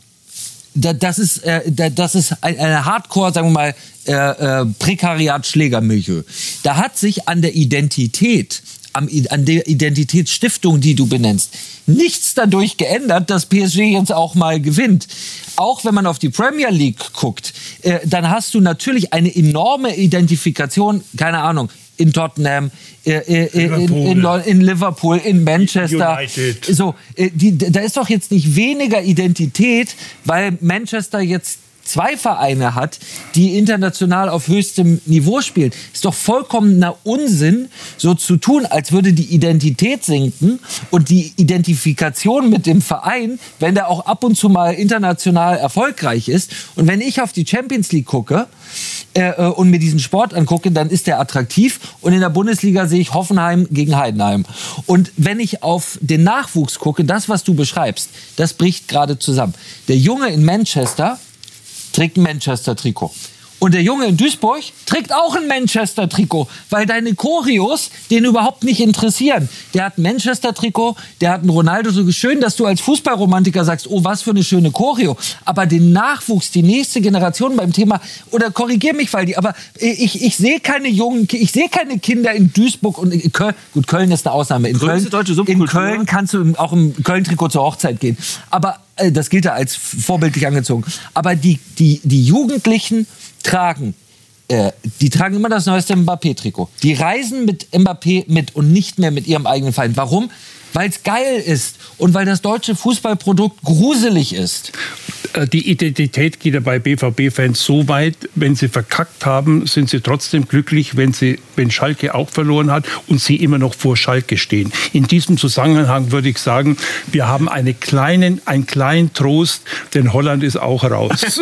Das ist, äh, das ist eine Hardcore, sagen wir mal, äh, äh, Prekariat-Schlägermilieu. Da hat sich an der Identität, am, an der Identitätsstiftung, die du benennst, nichts dadurch geändert, dass P S G jetzt auch mal gewinnt. Auch wenn man auf die Premier League guckt, äh, dann hast du natürlich eine enorme Identifikation, keine Ahnung, in Tottenham, äh, äh, in, in, in Liverpool, in Manchester. United. So, äh, die, da ist doch jetzt nicht weniger Identität, weil Manchester jetzt zwei Vereine hat, die international auf höchstem Niveau spielen. Ist doch vollkommener Unsinn, so zu tun, als würde die Identität sinken und die Identifikation mit dem Verein, wenn der auch ab und zu mal international erfolgreich ist. Und wenn ich auf die Champions League gucke äh, und mir diesen Sport angucke, dann ist der attraktiv. Und in der Bundesliga sehe ich Hoffenheim gegen Heidenheim. Und wenn ich auf den Nachwuchs gucke, das, was du beschreibst, das bricht gerade zusammen. Der Junge in Manchester trägt ein Manchester-Trikot. Und der Junge in Duisburg trägt auch ein Manchester-Trikot, weil deine Choreos den überhaupt nicht interessieren. Der hat ein Manchester-Trikot, der hat einen Ronaldo. So schön, dass du als Fußballromantiker sagst, oh, was für eine schöne Choreo. Aber den Nachwuchs, die nächste Generation beim Thema, oder korrigier mich, Waldi, aber ich, ich sehe keine jungen, ich sehe keine Kinder in Duisburg und in Köln. Gut, Köln ist eine Ausnahme. In Köln, in Köln kannst du auch im Köln-Trikot zur Hochzeit gehen. Aber äh, das gilt ja als vorbildlich angezogen. Aber die, die, die Jugendlichen tragen, äh, die tragen immer das neueste Mbappé-Trikot. Die reisen mit Mbappé mit und nicht mehr mit ihrem eigenen Verein. Warum? Weil es geil ist und weil das deutsche Fußballprodukt gruselig ist. Die Identität geht ja bei B V B-Fans so weit, wenn sie verkackt haben, sind sie trotzdem glücklich, wenn, sie, wenn Schalke auch verloren hat und sie immer noch vor Schalke stehen. In diesem Zusammenhang würde ich sagen, wir haben eine kleinen, einen kleinen Trost, denn Holland ist auch raus.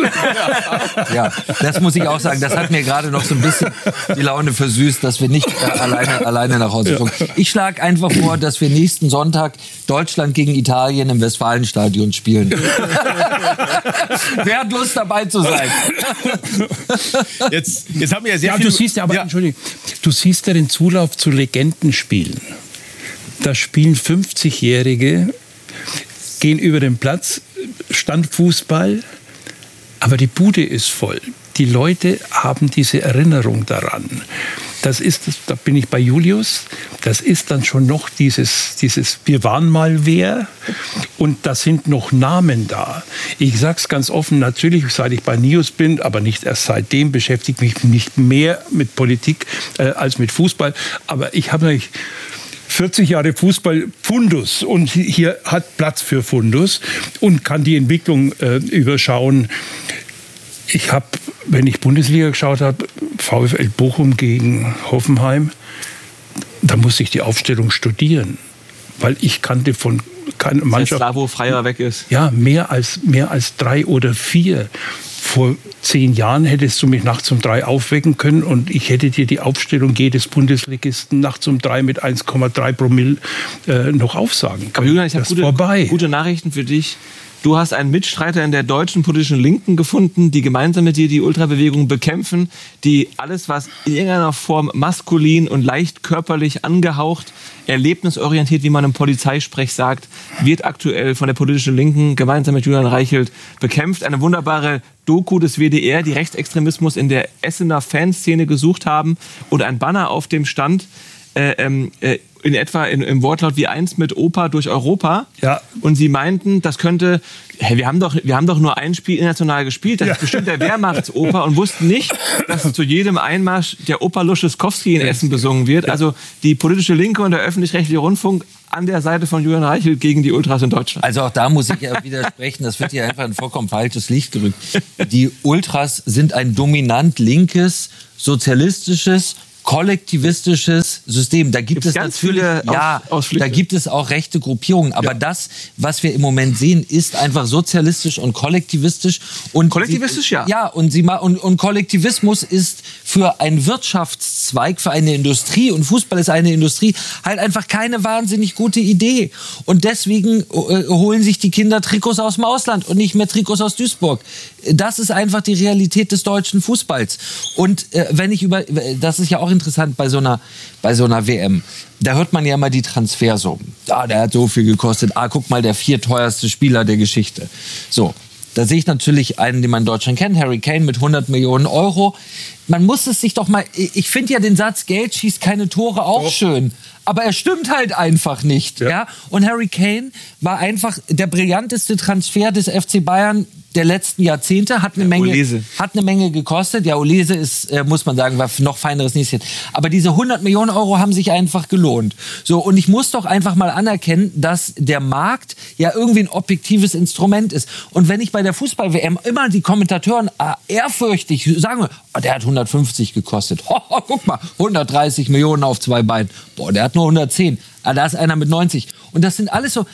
Ja, das muss ich auch sagen. Das hat mir gerade noch so ein bisschen die Laune versüßt, dass wir nicht äh, alleine, alleine nach Hause kommen. Ich schlage einfach vor, dass wir nächsten Sonntag Deutschland gegen Italien im Westfalenstadion spielen. Wer hat Lust, dabei zu sein? Jetzt, jetzt haben wir ja sehr ja, viel... Du siehst ja, aber, ja. Entschuldigung, du siehst ja den Zulauf zu Legendenspielen. Da spielen fünfzigjährige, gehen über den Platz, Standfußball, aber die Bude ist voll. Die Leute haben diese Erinnerung daran. Das ist, da bin ich bei Julius, das ist dann schon noch dieses, dieses wir waren mal wer und da sind noch Namen da. Ich sag's ganz offen, natürlich, seit ich bei Nius bin, aber nicht erst seitdem, beschäftige ich mich nicht mehr mit Politik äh, als mit Fußball. Aber ich habe natürlich vierzig Jahre Fußball Fundus und hier hat Platz für Fundus und kann die Entwicklung äh, überschauen. Ich habe, wenn ich Bundesliga geschaut habe, VfL Bochum gegen Hoffenheim, da musste ich die Aufstellung studieren, weil ich kannte von keiner Mannschaft... Da, wo Freier weg ist. Ja, mehr als, mehr als drei oder vier. Vor zehn Jahren hättest du mich nachts um drei aufwecken können und ich hätte dir die Aufstellung jedes Bundesligisten nachts um drei mit eins Komma drei Promille äh, noch aufsagen können. Aber Julian, ich habe gute, gute Nachrichten für dich. Du hast einen Mitstreiter in der deutschen politischen Linken gefunden, die gemeinsam mit dir die Ultrabewegung bekämpfen, die alles, was in irgendeiner Form maskulin und leicht körperlich angehaucht, erlebnisorientiert, wie man im Polizeisprech sagt, wird aktuell von der politischen Linken gemeinsam mit Julian Reichelt bekämpft. Eine wunderbare Doku des W D R, die Rechtsextremismus in der Essener Fanszene gesucht haben und ein Banner auf dem stand, äh, äh, in etwa in, im Wortlaut wie eins mit Opa durch Europa. Ja. Und sie meinten, das könnte, hey, wir haben doch, wir haben doch nur ein Spiel international gespielt, das ja. ist bestimmt der Wehrmachtsoper, und wussten nicht, dass zu jedem Einmarsch der Opa Luschewskowski in Essen besungen wird. Ja. Also die politische Linke und der öffentlich-rechtliche Rundfunk an der Seite von Julian Reichelt gegen die Ultras in Deutschland. Also auch da muss ich ja widersprechen, das wird hier einfach ein vollkommen falsches Licht gerückt. Die Ultras sind ein dominant linkes, sozialistisches, kollektivistisches System. Da gibt es ganz natürlich, viele ja, Ausflüchte. da gibt es auch rechte Gruppierungen. Aber ja. das, was wir im Moment sehen, ist einfach sozialistisch und kollektivistisch. Und kollektivistisch, sie, ja. Ja, und, sie, und, und Kollektivismus ist für einen Wirtschaftszweig, für eine Industrie, und Fußball ist eine Industrie, halt einfach keine wahnsinnig gute Idee. Und deswegen äh, holen sich die Kinder Trikots aus dem Ausland und nicht mehr Trikots aus Duisburg. Das ist einfach die Realität des deutschen Fußballs. Und äh, wenn ich über, das ist ja auch interessant bei so einer, bei so einer W M. Da hört man ja immer die Transfersummen. Ah, der hat so viel gekostet. Ah, guck mal, der vierteuerste Spieler der Geschichte. So. Da sehe ich natürlich einen, den man in Deutschland kennt, Harry Kane mit hundert Millionen Euro. Man muss es sich doch mal, ich finde ja den Satz, Geld schießt keine Tore auch doch schön. Aber er stimmt halt einfach nicht. Ja. Ja? Und Harry Kane war einfach der brillanteste Transfer des F C Bayern der letzten Jahrzehnte, hat eine, ja, Menge, hat eine Menge gekostet. Ja, Olese ist, äh, muss man sagen, war noch feineres Näschen. Aber diese hundert Millionen Euro haben sich einfach gelohnt. So, und ich muss doch einfach mal anerkennen, dass der Markt ja irgendwie ein objektives Instrument ist. Und wenn ich bei der Fußball-W M immer die Kommentatoren ah, ehrfürchtig sagen, oh, der hat hundertfünfzig gekostet. Ho, ho, guck mal, hundertdreißig Millionen auf zwei Beinen. Boah, der hat nur hundertzehn. Ah, da ist einer mit neunzig. Und das sind alles so...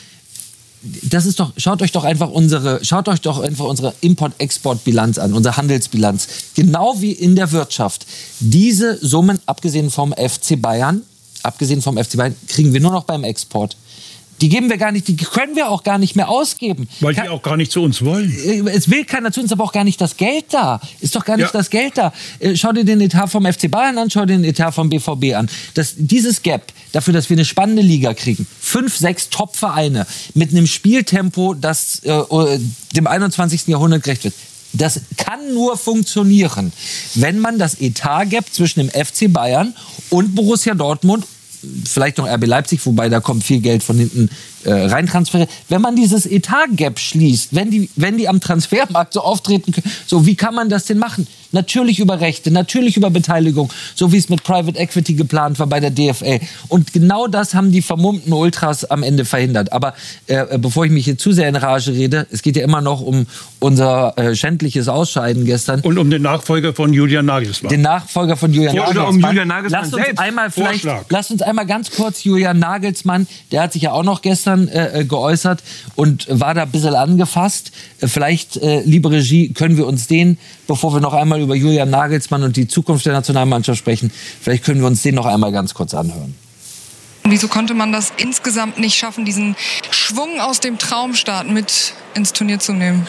Das ist doch, schaut euch doch einfach unsere, schaut euch doch einfach unsere Import-Export-Bilanz an, unsere Handelsbilanz. Genau wie in der Wirtschaft. Diese Summen, abgesehen vom F C Bayern, abgesehen vom F C Bayern, kriegen wir nur noch beim Export. Die geben wir gar nicht, die können wir auch gar nicht mehr ausgeben. Weil die auch gar nicht zu uns wollen. Es will keiner zu uns, aber auch gar nicht das Geld da. Ist doch gar nicht ja. das Geld da. Schau dir den Etat vom F C Bayern an, schau dir den Etat vom B V B an. Das, dieses Gap dafür, dass wir eine spannende Liga kriegen, fünf, sechs Top-Vereine mit einem Spieltempo, das äh, dem einundzwanzigsten Jahrhundert gerecht wird. Das kann nur funktionieren, wenn man das Etat-Gap zwischen dem F C Bayern und Borussia Dortmund, vielleicht noch R B Leipzig, wobei da kommt viel Geld von hinten äh, rein transferiert. Wenn man dieses Etat-Gap schließt, wenn die, wenn die am Transfermarkt so auftreten können, so, wie kann man das denn machen? Natürlich über Rechte, natürlich über Beteiligung, so wie es mit Private Equity geplant war bei der D F L. Und genau das haben die vermummten Ultras am Ende verhindert. Aber äh, bevor ich mich hier zu sehr in Rage rede, es geht ja immer noch um unser äh, schändliches Ausscheiden gestern. Und um den Nachfolger von Julian Nagelsmann. Den Nachfolger von Julian Vorschlag Nagelsmann. Um Julian Nagelsmann lasst uns selbst. einmal vielleicht, Vorschlag. lasst uns einmal ganz kurz Julian Nagelsmann, der hat sich ja auch noch gestern äh, geäußert und war da ein bisschen angefasst. Äh, vielleicht, äh, liebe Regie, können wir uns den, bevor wir noch einmal über Julian Nagelsmann und die Zukunft der Nationalmannschaft sprechen, vielleicht können wir uns den noch einmal ganz kurz anhören. Wieso konnte man das insgesamt nicht schaffen, diesen Schwung aus dem Traumstart mit ins Turnier zu nehmen?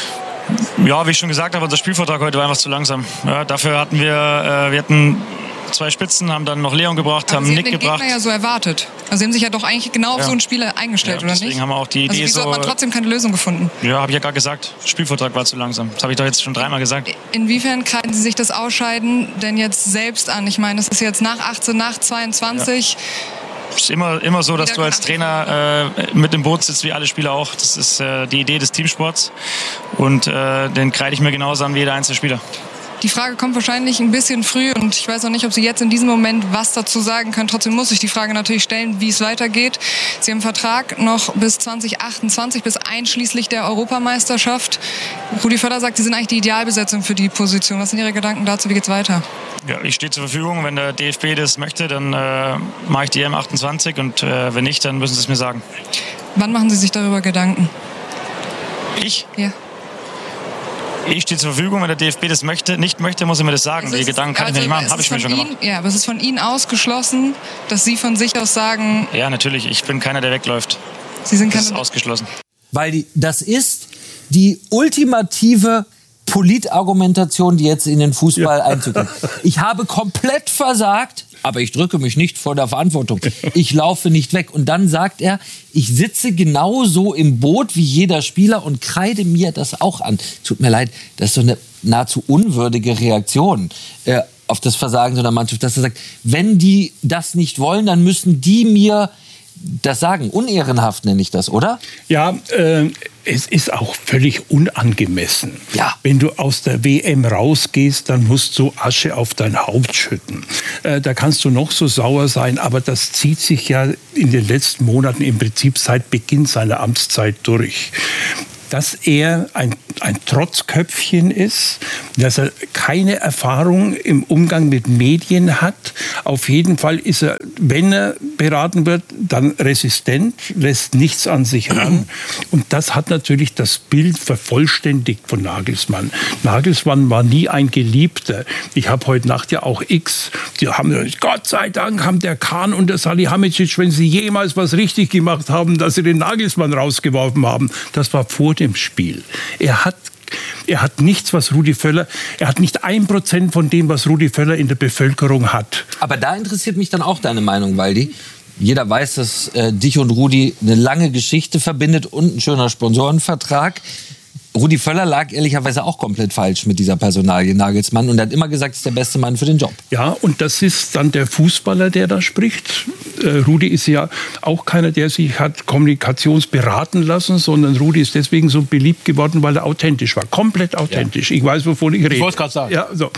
Ja, wie ich schon gesagt habe, unser Spielvortrag heute war einfach zu langsam. Ja, dafür hatten wir, äh, wir hatten zwei Spitzen, haben dann noch Leon gebracht, aber haben Sie Nick haben den gebracht. Gegner ja so erwartet. Also Sie haben sich ja doch eigentlich genau auf ja. so einen Spieler eingestellt, ja, oder deswegen nicht? Haben wir auch die Idee also wieso so, hat man trotzdem keine Lösung gefunden? Ja, habe ich ja gerade gesagt. Spielvortrag war zu langsam. Das habe ich doch jetzt schon dreimal gesagt. Inwiefern kreiden Sie sich das Ausscheiden denn jetzt selbst an? Ich meine, das ist jetzt nach achtzehn, nach zweiundzwanzig. Ja. Es ist immer, immer so, dass du als Trainer äh, mit im Boot sitzt, wie alle Spieler auch. Das ist äh, die Idee des Teamsports. Und äh, den kreide ich mir genauso an wie jeder einzelne Spieler. Die Frage kommt wahrscheinlich ein bisschen früh und ich weiß auch nicht, ob Sie jetzt in diesem Moment was dazu sagen können. Trotzdem muss ich die Frage natürlich stellen, wie es weitergeht. Sie haben einen Vertrag noch bis zwanzig achtundzwanzig, bis einschließlich der Europameisterschaft. Rudi Völler sagt, Sie sind eigentlich die Idealbesetzung für die Position. Was sind Ihre Gedanken dazu? Wie geht's weiter? Ja, ich stehe zur Verfügung. Wenn der D F B das möchte, dann äh, mache ich die E M achtundzwanzig und äh, wenn nicht, dann müssen Sie es mir sagen. Wann machen Sie sich darüber Gedanken? Ich? Ja. Ich stehe zur Verfügung, wenn der D F B das möchte, nicht möchte, muss er mir das sagen. Also die Gedanken kann also ich mir nicht machen, habe ich mir schon Ihnen, gemacht. Ja, aber es ist von Ihnen ausgeschlossen, dass Sie von sich aus sagen... Ja, natürlich, ich bin keiner, der wegläuft. Sie sind das keine... ist ausgeschlossen. Weil die, das ist die ultimative Politargumentation, die jetzt in den Fußball ja. Einzug hat. Ich habe komplett versagt, aber ich drücke mich nicht vor der Verantwortung. Ich laufe nicht weg. Und dann sagt er, ich sitze genauso im Boot wie jeder Spieler und kreide mir das auch an. Tut mir leid, das ist so eine nahezu unwürdige Reaktion äh, auf das Versagen so einer Mannschaft, dass er sagt, wenn die das nicht wollen, dann müssen die mir das sagen. Unehrenhaft nenne ich das, oder? Ja, äh, es ist auch völlig unangemessen. Ja. Wenn du aus der W M rausgehst, dann musst du Asche auf dein Haupt schütten. Äh, da kannst du noch so sauer sein, aber das zieht sich ja in den letzten Monaten im Prinzip seit Beginn seiner Amtszeit durch. Dass er ein, ein Trotzköpfchen ist, dass er keine Erfahrung im Umgang mit Medien hat. Auf jeden Fall ist er, wenn er beraten wird, dann resistent, lässt nichts an sich ran. Und das hat natürlich das Bild vervollständigt von Nagelsmann. Nagelsmann war nie ein Geliebter. Ich habe heute Nacht ja auch X, die haben, Gott sei Dank haben der Kahn und der Salihamidzic, wenn sie jemals was richtig gemacht haben, dass sie den Nagelsmann rausgeworfen haben. Das war vor dem Spiel. Er hat, er hat nichts, was Rudi Völler, er hat nicht ein Prozent von dem, was Rudi Völler in der Bevölkerung hat. Aber da interessiert mich dann auch deine Meinung, Waldi. Jeder weiß, dass äh, dich und Rudi eine lange Geschichte verbindet und ein schöner Sponsorenvertrag. Rudi Völler lag ehrlicherweise auch komplett falsch mit dieser Personalie Nagelsmann und hat immer gesagt, ist der beste Mann für den Job. Ja, und das ist dann der Fußballer, der da spricht. Äh, Rudi ist ja auch keiner, der sich hat kommunikationsberaten lassen, sondern Rudi ist deswegen so beliebt geworden, weil er authentisch war. Komplett authentisch. Ja. Ich weiß, wovon ich rede. Ich wollte es gerade sagen. Ja, so.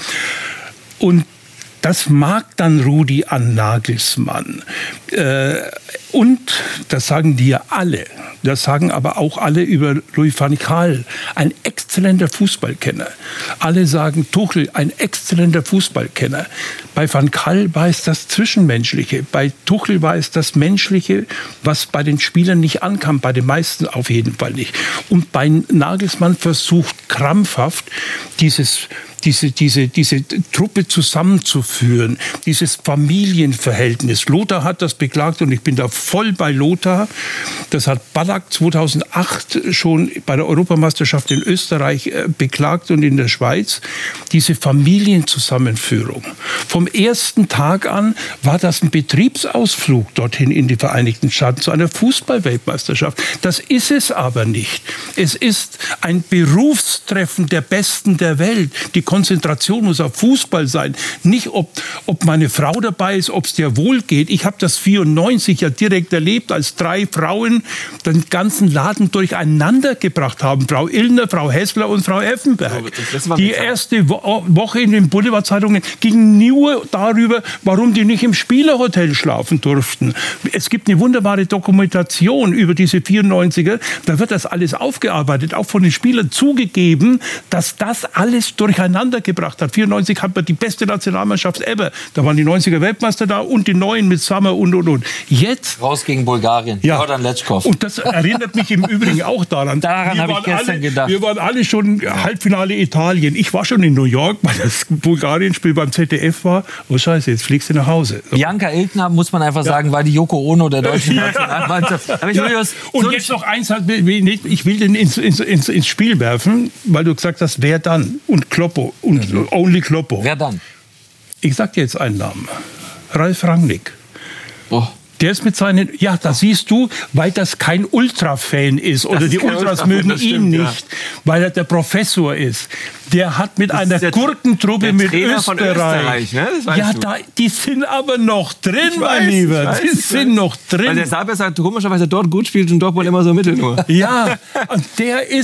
Und das mag dann Rudi an Nagelsmann. Äh, und das sagen die ja alle. Das sagen aber auch alle über Louis van Gaal. Ein exzellenter Fußballkenner. Alle sagen Tuchel, ein exzellenter Fußballkenner. Bei Van Gaal war es das Zwischenmenschliche. Bei Tuchel war es das Menschliche, was bei den Spielern nicht ankam. Bei den meisten auf jeden Fall nicht. Und bei Nagelsmann versucht krampfhaft dieses Diese, diese, diese Truppe zusammenzuführen, dieses Familienverhältnis. Lothar hat das beklagt und ich bin da voll bei Lothar. Das hat Ballack zweitausendacht schon bei der Europameisterschaft in Österreich beklagt und in der Schweiz. Diese Familienzusammenführung. Vom ersten Tag an war das ein Betriebsausflug dorthin in die Vereinigten Staaten zu einer Fußballweltmeisterschaft. Das ist es aber nicht. Es ist ein Berufstreffen der Besten der Welt. Die Konzentration muss auf Fußball sein. Nicht, ob, ob meine Frau dabei ist, ob es dir wohl geht. Ich habe das vierundneunzig ja direkt erlebt, als drei Frauen den ganzen Laden durcheinander gebracht haben. Frau Illner, Frau Hessler und Frau Effenberg. Die erste Wo- Woche in den Boulevardzeitungen ging nur darüber, warum die nicht im Spielerhotel schlafen durften. Es gibt eine wunderbare Dokumentation über diese vierundneunziger. Da wird das alles aufgearbeitet, auch von den Spielern zugegeben, dass das alles durcheinander gebracht hat. vierundneunzig hat man die beste Nationalmannschaft ever. Da waren die neunziger Weltmeister da und die neuen mit Sammer und und und. Jetzt raus gegen Bulgarien. Ja. Jordan Letschkow. Und das erinnert mich im Übrigen auch daran. Daran habe ich gestern alle, gedacht. Wir waren alle schon Halbfinale Italien. Ich war schon in New York, weil das Bulgarien-Spiel beim Z D F war. Oh Scheiße, jetzt fliegst du nach Hause. So. Bianca Ilkner, muss man einfach Ja. sagen, war die Yoko Ono der deutschen Nationalmannschaft. Aber Ja. Julius, Und so jetzt noch eins, ich will den ins, ins, ins, ins Spiel werfen, weil du gesagt hast, wer dann? Und Kloppo. Und mhm. Only Kloppo. Wer dann? Ich sag dir jetzt einen Namen. Ralf Rangnick. Oh. Der ist mit seinen, ja, da siehst du, weil das kein Ultra-Fan ist oder ist die kein Ultras Ultra-Fan, mögen das ihn stimmt, nicht, ja. weil er der Professor ist. Der hat mit Das einer ist der- Gurkentruppe der mit Trainer Österreich. von Österreich, ne? Das weißt ja, du. da, die sind aber noch drin, Ich mein weiß, Lieber. ich weiß, die ich sind weiß. noch drin. Weil der Sabes sagt komischerweise dort gut spielt und Dortmund immer so mittel nur. Ja, und der ist,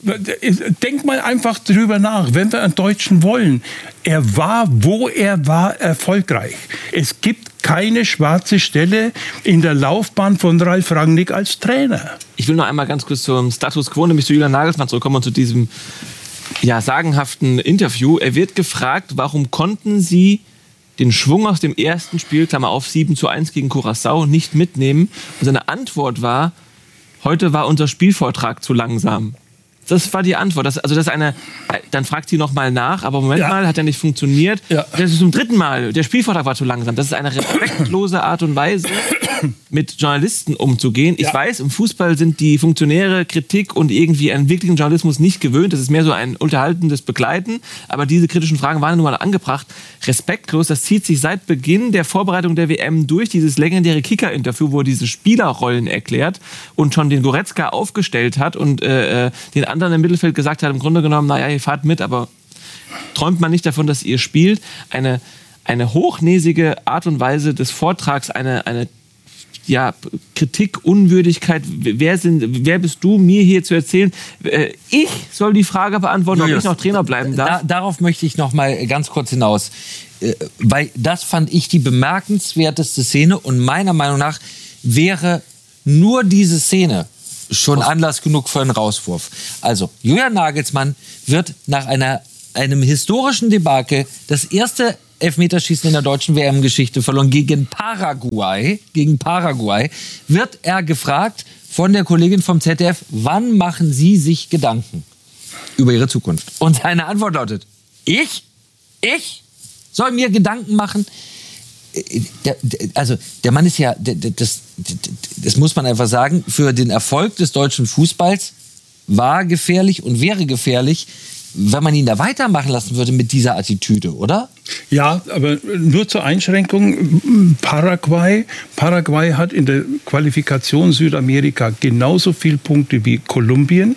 denk mal einfach drüber nach, wenn wir einen Deutschen wollen. Er war, wo er war, erfolgreich. Es gibt keine schwarze Stelle in der Laufbahn von Ralf Rangnick als Trainer. Ich will noch einmal ganz kurz zum Status Quo, nämlich zu Julian Nagelsmann zurückkommen und zu diesem ja, sagenhaften Interview. Er wird gefragt, warum konnten Sie den Schwung aus dem ersten Spiel, Klammer auf, sieben zu eins gegen Curaçao, nicht mitnehmen? Und seine Antwort war, heute war unser Spielvortrag zu langsam. Das war die Antwort. Das, also das ist eine, dann fragt sie noch mal nach, aber Moment Ja. mal, hat ja nicht funktioniert. Ja. Das ist zum dritten Mal. Der Spielvortrag war zu langsam. Das ist eine respektlose Art und Weise, mit Journalisten umzugehen. Ich Ja. weiß, im Fußball sind die Funktionäre Kritik und irgendwie einen wirklichen Journalismus nicht gewöhnt. Das ist mehr so ein unterhaltendes Begleiten. Aber diese kritischen Fragen waren nun mal angebracht. Respektlos, das zieht sich seit Beginn der Vorbereitung der W M durch. Dieses legendäre Kicker-Interview, wo er diese Spielerrollen erklärt und schon den Goretzka aufgestellt hat und äh, den anderen im Mittelfeld gesagt hat, im Grunde genommen, naja, ihr fahrt mit, aber träumt man nicht davon, dass ihr spielt. Eine, eine hochnäsige Art und Weise des Vortrags, eine, eine ja, Kritik, Unwürdigkeit. Wer, sind, wer bist du, mir hier zu erzählen? Äh, ich soll die Frage beantworten, Julius, ob ich noch Trainer bleiben darf. Da, darauf möchte ich noch mal ganz kurz hinaus. Äh, weil das fand ich die bemerkenswerteste Szene und meiner Meinung nach wäre nur diese Szene schon Anlass genug für einen Rauswurf. Also, Julian Nagelsmann wird nach einer, einem historischen Debakel das erste Elfmeterschießen in der deutschen W M-Geschichte verloren gegen Paraguay. Gegen Paraguay wird er gefragt von der Kollegin vom Z D F, wann machen Sie sich Gedanken über Ihre Zukunft? Und seine Antwort lautet, ich? Ich soll mir Gedanken machen? Der, der, also der Mann ist ja, der, der, das, das muss man einfach sagen, für den Erfolg des deutschen Fußballs war gefährlich und wäre gefährlich, wenn man ihn da weitermachen lassen würde mit dieser Attitüde, oder? Ja, aber nur zur Einschränkung. Paraguay, Paraguay hat in der Qualifikation Südamerika genauso viele Punkte wie Kolumbien.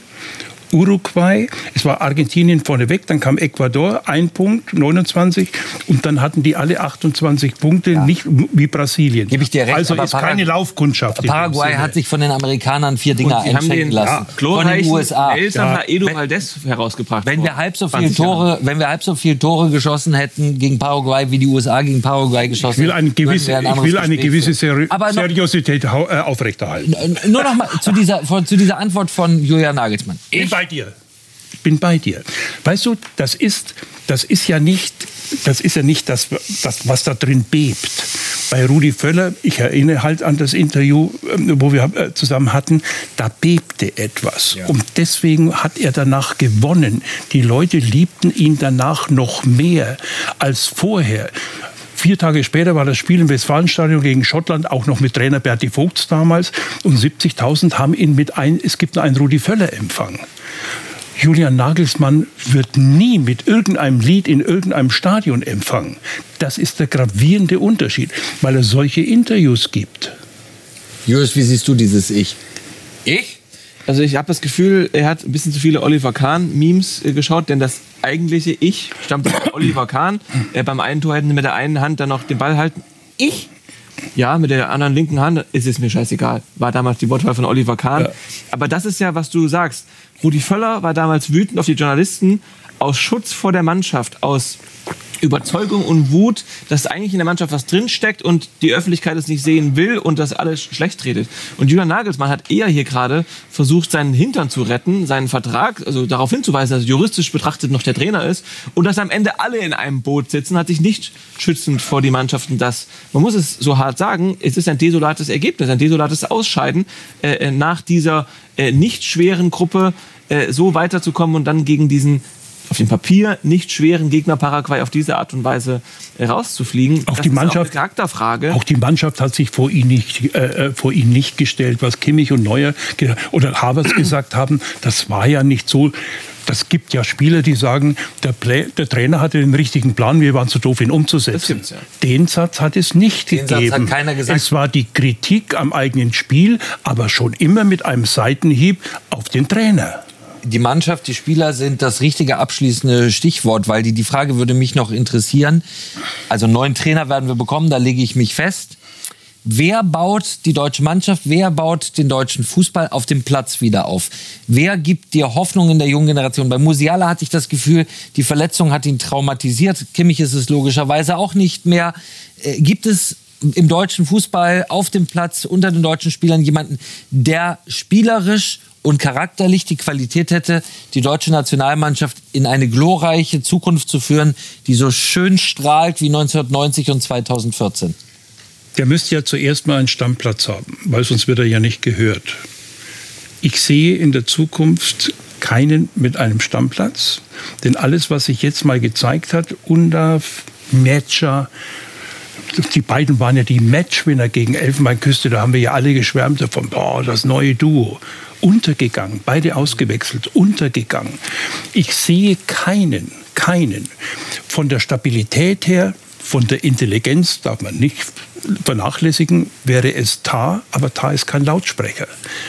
Uruguay, es war Argentinien vorneweg, dann kam Ecuador, ein Punkt, neunundzwanzig, und dann hatten die alle achtundzwanzig Punkte, ja. Nicht wie Brasilien. Gebe ich dir recht, also aber ist Parag- keine Laufkundschaft. Paraguay hat sich von den Amerikanern vier Dinger Und die haben einschenken den lassen. ja, von den U S A. Nelson Ja. Edu Wenn- Valdez herausgebracht. Wenn vor wir halb so viele zwanzig Tore, Jahren. wenn wir halb so viele Tore geschossen hätten gegen Paraguay, wie die U S A gegen Paraguay geschossen, Ich will eine gewisse, würden wir ein ich will anderes eine Gespräch gewisse führen. Seri- Aber noch, Seriosität hau- äh, aufrechterhalten. nur noch mal zu dieser, von- zu dieser Antwort von Julian Nagelsmann. Ich bin Ich, bei dir. Ich bin bei dir. Weißt du, das ist, das ist ja nicht, das ist ja nicht das, das, was da drin bebt. Bei Rudi Völler, ich erinnere halt an das Interview, wo wir zusammen hatten, da bebte etwas. Ja. Und deswegen hat er danach gewonnen. Die Leute liebten ihn danach noch mehr als vorher. Vier Tage später war das Spiel im Westfalenstadion gegen Schottland, auch noch mit Trainer Berti Vogts damals. Und siebzigtausend haben ihn mit ein, es gibt nur einen Rudi Völler-Empfang. Julian Nagelsmann wird nie mit irgendeinem Lied in irgendeinem Stadion empfangen. Das ist der gravierende Unterschied, weil er solche Interviews gibt. Julius, wie siehst du dieses Ich? Ich? Also ich habe das Gefühl, er hat ein bisschen zu viele Oliver Kahn-Memes äh, geschaut, denn das eigentliche Ich stammt von Oliver Kahn. Äh, beim einen Tor hätten sie mit der einen Hand dann noch den Ball halten. Ich? Ja, mit der anderen linken Hand ist es mir scheißegal. War damals die Wortwahl von Oliver Kahn. Ja. Aber das ist ja, was du sagst. Rudi Völler war damals wütend auf die Journalisten aus Schutz vor der Mannschaft, aus Überzeugung und Wut, dass eigentlich in der Mannschaft was drinsteckt und die Öffentlichkeit es nicht sehen will und das alles schlecht redet. Und Julian Nagelsmann hat eher hier gerade versucht, seinen Hintern zu retten, seinen Vertrag, also darauf hinzuweisen, dass er juristisch betrachtet noch der Trainer ist und dass am Ende alle in einem Boot sitzen, hat sich nicht schützend vor die Mannschaften das, man muss es so hart sagen, es ist ein desolates Ergebnis, ein desolates Ausscheiden äh, nach dieser äh, nicht schweren Gruppe äh, so weiterzukommen und dann gegen diesen auf dem Papier nicht schweren Gegner Paraguay auf diese Art und Weise rauszufliegen. Auch das die ist Mannschaft, auch eine Charakterfrage. Auch die Mannschaft hat sich vor ihn nicht, äh, vor ihn nicht gestellt, was Kimmich und Neuer oder Havertz gesagt haben. Das war ja nicht so. Das gibt ja Spieler, die sagen, der, Play, der Trainer hatte den richtigen Plan, wir waren zu doof, ihn umzusetzen. Das gibt's, ja. Den Satz hat es nicht Den gegeben. Satz hat keiner gesagt. Es war die Kritik am eigenen Spiel, aber schon immer mit einem Seitenhieb auf den Trainer. Die Mannschaft, die Spieler sind das richtige abschließende Stichwort, weil die, die Frage würde mich noch interessieren. Also einen neuen Trainer werden wir bekommen, da lege ich mich fest. Wer baut die deutsche Mannschaft, wer baut den deutschen Fußball auf dem Platz wieder auf? Wer gibt dir Hoffnung in der jungen Generation? Bei Musiala hatte ich das Gefühl, die Verletzung hat ihn traumatisiert. Kimmich ist es logischerweise auch nicht mehr. Äh, gibt es im deutschen Fußball auf dem Platz unter den deutschen Spielern jemanden, der spielerisch und charakterlich die Qualität hätte, die deutsche Nationalmannschaft in eine glorreiche Zukunft zu führen, die so schön strahlt wie neunzehnhundertneunzig und zweitausendvierzehn? Der müsste ja zuerst mal einen Stammplatz haben, weil sonst wird er ja nicht gehört. Ich sehe in der Zukunft keinen mit einem Stammplatz, denn alles, was sich jetzt mal gezeigt hat, Undav, Metscher, Die beiden waren ja die Matchwinner gegen Elfenbeinküste. Da haben wir ja alle geschwärmt davon. Boah, das neue Duo. Untergegangen, beide ausgewechselt, untergegangen. Ich sehe keinen, keinen. Von der Stabilität her, von der Intelligenz darf man nicht vernachlässigen, wäre es Tah, aber Tah ist kein Lautsprecher.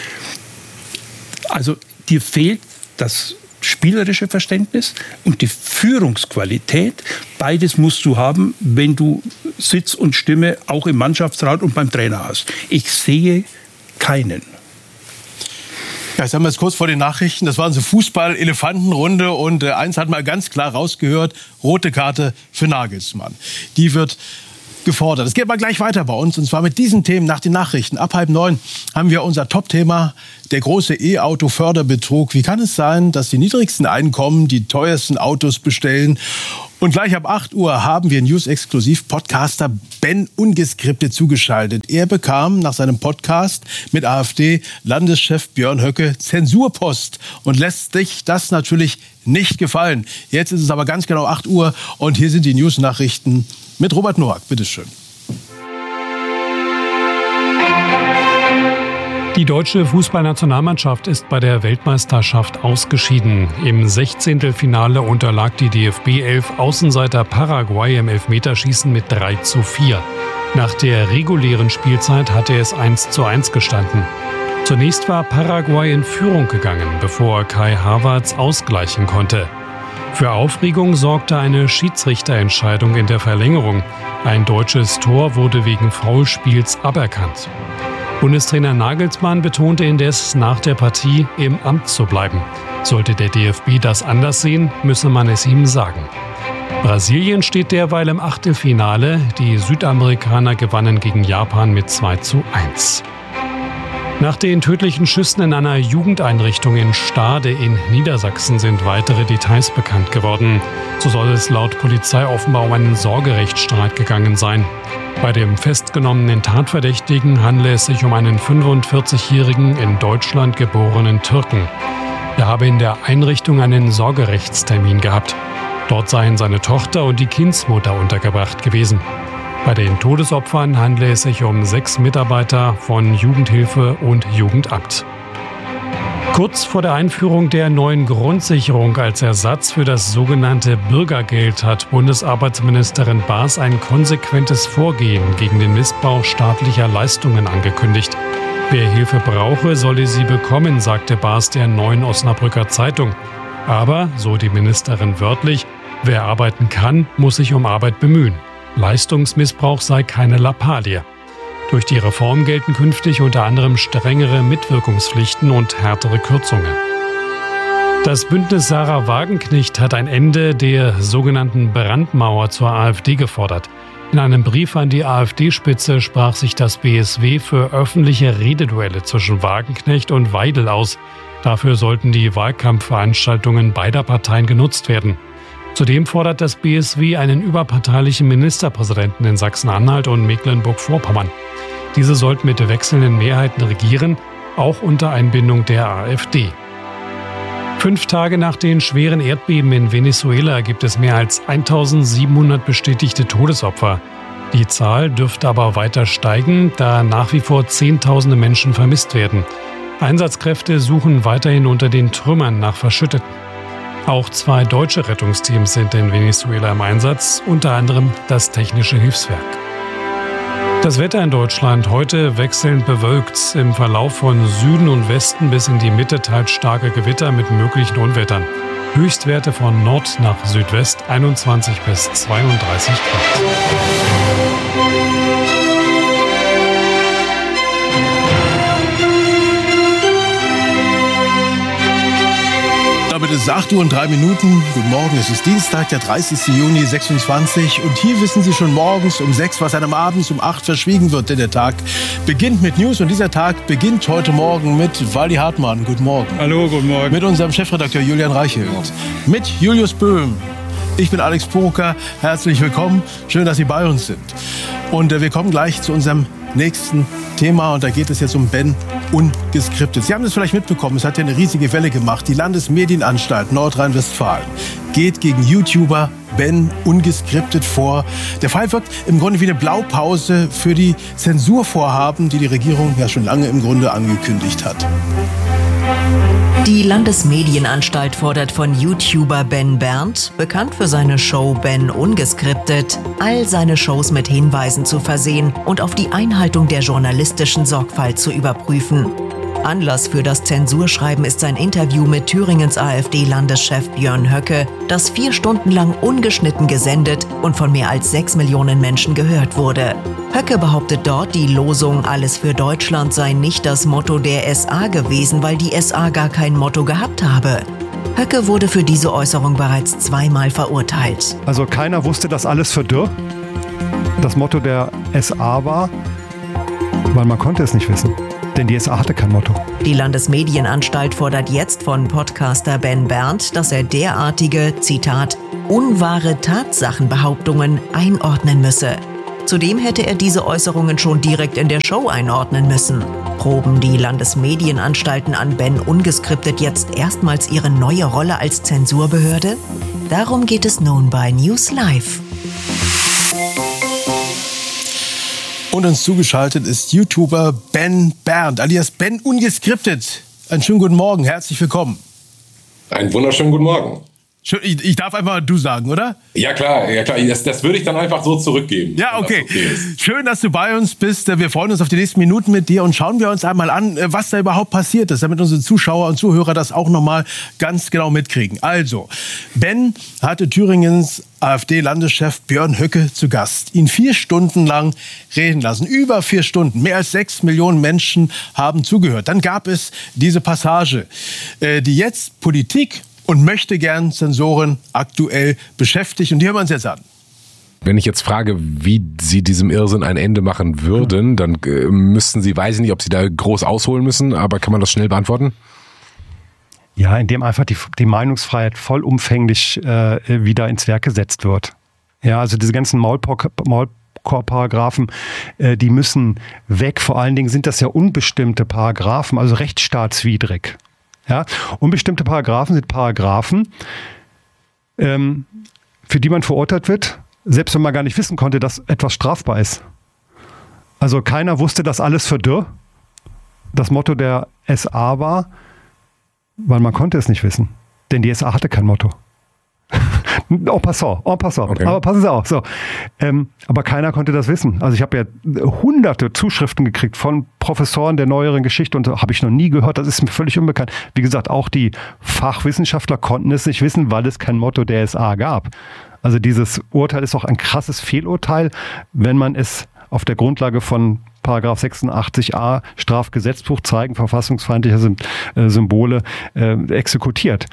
Also dir fehlt das spielerische Verständnis und die Führungsqualität. Beides musst du haben, wenn du Sitz und Stimme auch im Mannschaftsrat und beim Trainer hast. Ich sehe keinen. Ja, jetzt haben wir es kurz vor den Nachrichten. Das war unsere Fußball-Elefantenrunde und äh, eins hat mal ganz klar rausgehört, rote Karte für Nagelsmann. Die wird gefordert. Es geht mal gleich weiter bei uns und zwar mit diesen Themen nach den Nachrichten. Ab halb neun haben wir unser Top-Thema, der große E-Auto-Förderbetrug. Wie kann es sein, dass die niedrigsten Einkommen die teuersten Autos bestellen? Und gleich ab acht Uhr haben wir News-Exklusiv-Podcaster Ben Ungeskriptet zugeschaltet. Er bekam nach seinem Podcast mit AfD-Landeschef Björn Höcke Zensurpost und lässt sich das natürlich nicht gefallen. Jetzt ist es aber ganz genau acht Uhr und hier sind die News-Nachrichten mit Robert Noack. Bitte schön. Die deutsche Fußballnationalmannschaft ist bei der Weltmeisterschaft ausgeschieden. Im Sechzehntelfinale unterlag die D F B-Elf Außenseiter Paraguay im Elfmeterschießen mit drei zu vier. Nach der regulären Spielzeit hatte es eins zu eins gestanden. Zunächst war Paraguay in Führung gegangen, bevor Kai Havertz ausgleichen konnte. Für Aufregung sorgte eine Schiedsrichterentscheidung in der Verlängerung. Ein deutsches Tor wurde wegen Foulspiels aberkannt. Bundestrainer Nagelsmann betonte indes nach der Partie, im Amt zu bleiben. Sollte der D F B das anders sehen, müsse man es ihm sagen. Brasilien steht derweil im Achtelfinale. Die Südamerikaner gewannen gegen Japan mit zwei zu eins. Nach den tödlichen Schüssen in einer Jugendeinrichtung in Stade in Niedersachsen sind weitere Details bekannt geworden. So soll es laut Polizei offenbar um einen Sorgerechtsstreit gegangen sein. Bei dem festgenommenen Tatverdächtigen handle es sich um einen fünfundvierzigjährigen in Deutschland geborenen Türken. Er habe in der Einrichtung einen Sorgerechtstermin gehabt. Dort seien seine Tochter und die Kindsmutter untergebracht gewesen. Bei den Todesopfern handle es sich um sechs Mitarbeiter von Jugendhilfe und Jugendamt. Kurz vor der Einführung der neuen Grundsicherung als Ersatz für das sogenannte Bürgergeld hat Bundesarbeitsministerin Baas ein konsequentes Vorgehen gegen den Missbrauch staatlicher Leistungen angekündigt. Wer Hilfe brauche, solle sie bekommen, sagte Baas der Neuen Osnabrücker Zeitung. Aber, so die Ministerin wörtlich, wer arbeiten kann, muss sich um Arbeit bemühen. Leistungsmissbrauch sei keine Lappalie. Durch die Reform gelten künftig unter anderem strengere Mitwirkungspflichten und härtere Kürzungen. Das Bündnis Sarah Wagenknecht hat ein Ende der sogenannten Brandmauer zur AfD gefordert. In einem Brief an die AfD-Spitze sprach sich das B S W für öffentliche Rededuelle zwischen Wagenknecht und Weidel aus. Dafür sollten die Wahlkampfveranstaltungen beider Parteien genutzt werden. Zudem fordert das B S W einen überparteilichen Ministerpräsidenten in Sachsen-Anhalt und Mecklenburg-Vorpommern. Diese sollten mit wechselnden Mehrheiten regieren, auch unter Einbindung der AfD. Fünf Tage nach den schweren Erdbeben in Venezuela gibt es mehr als eintausendsiebenhundert bestätigte Todesopfer. Die Zahl dürfte aber weiter steigen, da nach wie vor Zehntausende Menschen vermisst werden. Einsatzkräfte suchen weiterhin unter den Trümmern nach Verschütteten. Auch zwei deutsche Rettungsteams sind in Venezuela im Einsatz, unter anderem das Technische Hilfswerk. Das Wetter in Deutschland heute wechselnd bewölkt. Im Verlauf von Süden und Westen bis in die Mitte teils starke Gewitter mit möglichen Unwettern. Höchstwerte von Nord nach Südwest einundzwanzig bis zweiunddreißig Grad. Damit ist es acht Uhr und drei Minuten. Guten Morgen, es ist Dienstag, der dreißigste Juni sechsundzwanzig. Und hier wissen Sie schon morgens um sechs, was einem abends um acht verschwiegen wird. Denn der Tag beginnt mit News. Und dieser Tag beginnt heute Morgen mit Waldi Hartmann. Guten Morgen. Hallo, guten Morgen. Mit unserem Chefredakteur Julian Reichelt. Mit Julius Böhm. Ich bin Alex Porucker. Herzlich willkommen. Schön, dass Sie bei uns sind. Und äh, wir kommen gleich zu unserem nächsten Thema. Und da geht es jetzt um Ben ungeskriptet. Sie haben es vielleicht mitbekommen, es hat ja eine riesige Welle gemacht. Die Landesmedienanstalt Nordrhein-Westfalen geht gegen YouTuber Ben ungeskriptet vor. Der Fall wirkt im Grunde wie eine Blaupause für die Zensurvorhaben, die die Regierung ja schon lange im Grunde angekündigt hat. Die Landesmedienanstalt fordert von YouTuber Ben Berndt, bekannt für seine Show Ben ungeskriptet, all seine Shows mit Hinweisen zu versehen und auf die Einhaltung der journalistischen Sorgfalt zu überprüfen. Anlass für das Zensurschreiben ist sein Interview mit Thüringens AfD-Landeschef Björn Höcke, das vier Stunden lang ungeschnitten gesendet und von mehr als sechs Millionen Menschen gehört wurde. Höcke behauptet dort, die Losung Alles für Deutschland sei nicht das Motto der S A gewesen, weil die S A gar kein Motto gehabt habe. Höcke wurde für diese Äußerung bereits zweimal verurteilt. Also keiner wusste, dass Alles für Dürr das Motto der S A war, weil man konnte es nicht wissen. Denn die S A hatte kein Motto. Die Landesmedienanstalt fordert jetzt von Podcaster Ben Berndt, dass er derartige, Zitat, unwahre Tatsachenbehauptungen einordnen müsse. Zudem hätte er diese Äußerungen schon direkt in der Show einordnen müssen. Proben die Landesmedienanstalten an Ben ungeskriptet jetzt erstmals ihre neue Rolle als Zensurbehörde? Darum geht es nun bei News Live. Und uns zugeschaltet ist YouTuber Ben Berndt, alias Ben ungeskriptet. Einen schönen guten Morgen, herzlich willkommen. Einen wunderschönen guten Morgen. Ich, ich darf einfach du sagen, oder? Ja klar, ja klar. Das, das würde ich dann einfach so zurückgeben. Ja, okay. Das okay Schön, dass du bei uns bist. Wir freuen uns auf die nächsten Minuten mit dir und schauen wir uns einmal an, was da überhaupt passiert ist, damit unsere Zuschauer und Zuhörer das auch nochmal ganz genau mitkriegen. Also, Ben hatte Thüringens AfD-Landeschef Björn Höcke zu Gast. Ihn vier Stunden lang reden lassen. Über vier Stunden. Mehr als sechs Millionen Menschen haben zugehört. Dann gab es diese Passage, die jetzt Politik und möchte gern Zensoren aktuell beschäftigt. Und die hören wir uns jetzt an. Wenn ich jetzt frage, wie Sie diesem Irrsinn ein Ende machen würden, dann äh, müssten Sie, weiß ich nicht, ob Sie da groß ausholen müssen, aber kann man das schnell beantworten? Ja, indem einfach die, die Meinungsfreiheit vollumfänglich äh, wieder ins Werk gesetzt wird. Ja, also diese ganzen Maulkorb-Paragraphen, äh, die müssen weg. Vor allen Dingen sind das ja unbestimmte Paragraphen, also rechtsstaatswidrig. Ja, unbestimmte Paragraphen sind Paragraphen, ähm, für die man verurteilt wird, selbst wenn man gar nicht wissen konnte, dass etwas strafbar ist. Also keiner wusste, dass Alles für Dürr das Motto der S A war, weil man konnte es nicht wissen. Denn die S A hatte kein Motto. En passant, en passant. Okay. Aber passen Sie auf. So. Ähm, aber keiner konnte das wissen. Also ich habe ja hunderte Zuschriften gekriegt von Professoren der neueren Geschichte und habe ich noch nie gehört. Das ist mir völlig unbekannt. Wie gesagt, auch die Fachwissenschaftler konnten es nicht wissen, weil es kein Motto der S A gab. Also dieses Urteil ist auch ein krasses Fehlurteil, wenn man es auf der Grundlage von Paragraph sechsundachtzig a Strafgesetzbuch Zeigen verfassungsfeindlicher Symbole äh, exekutiert.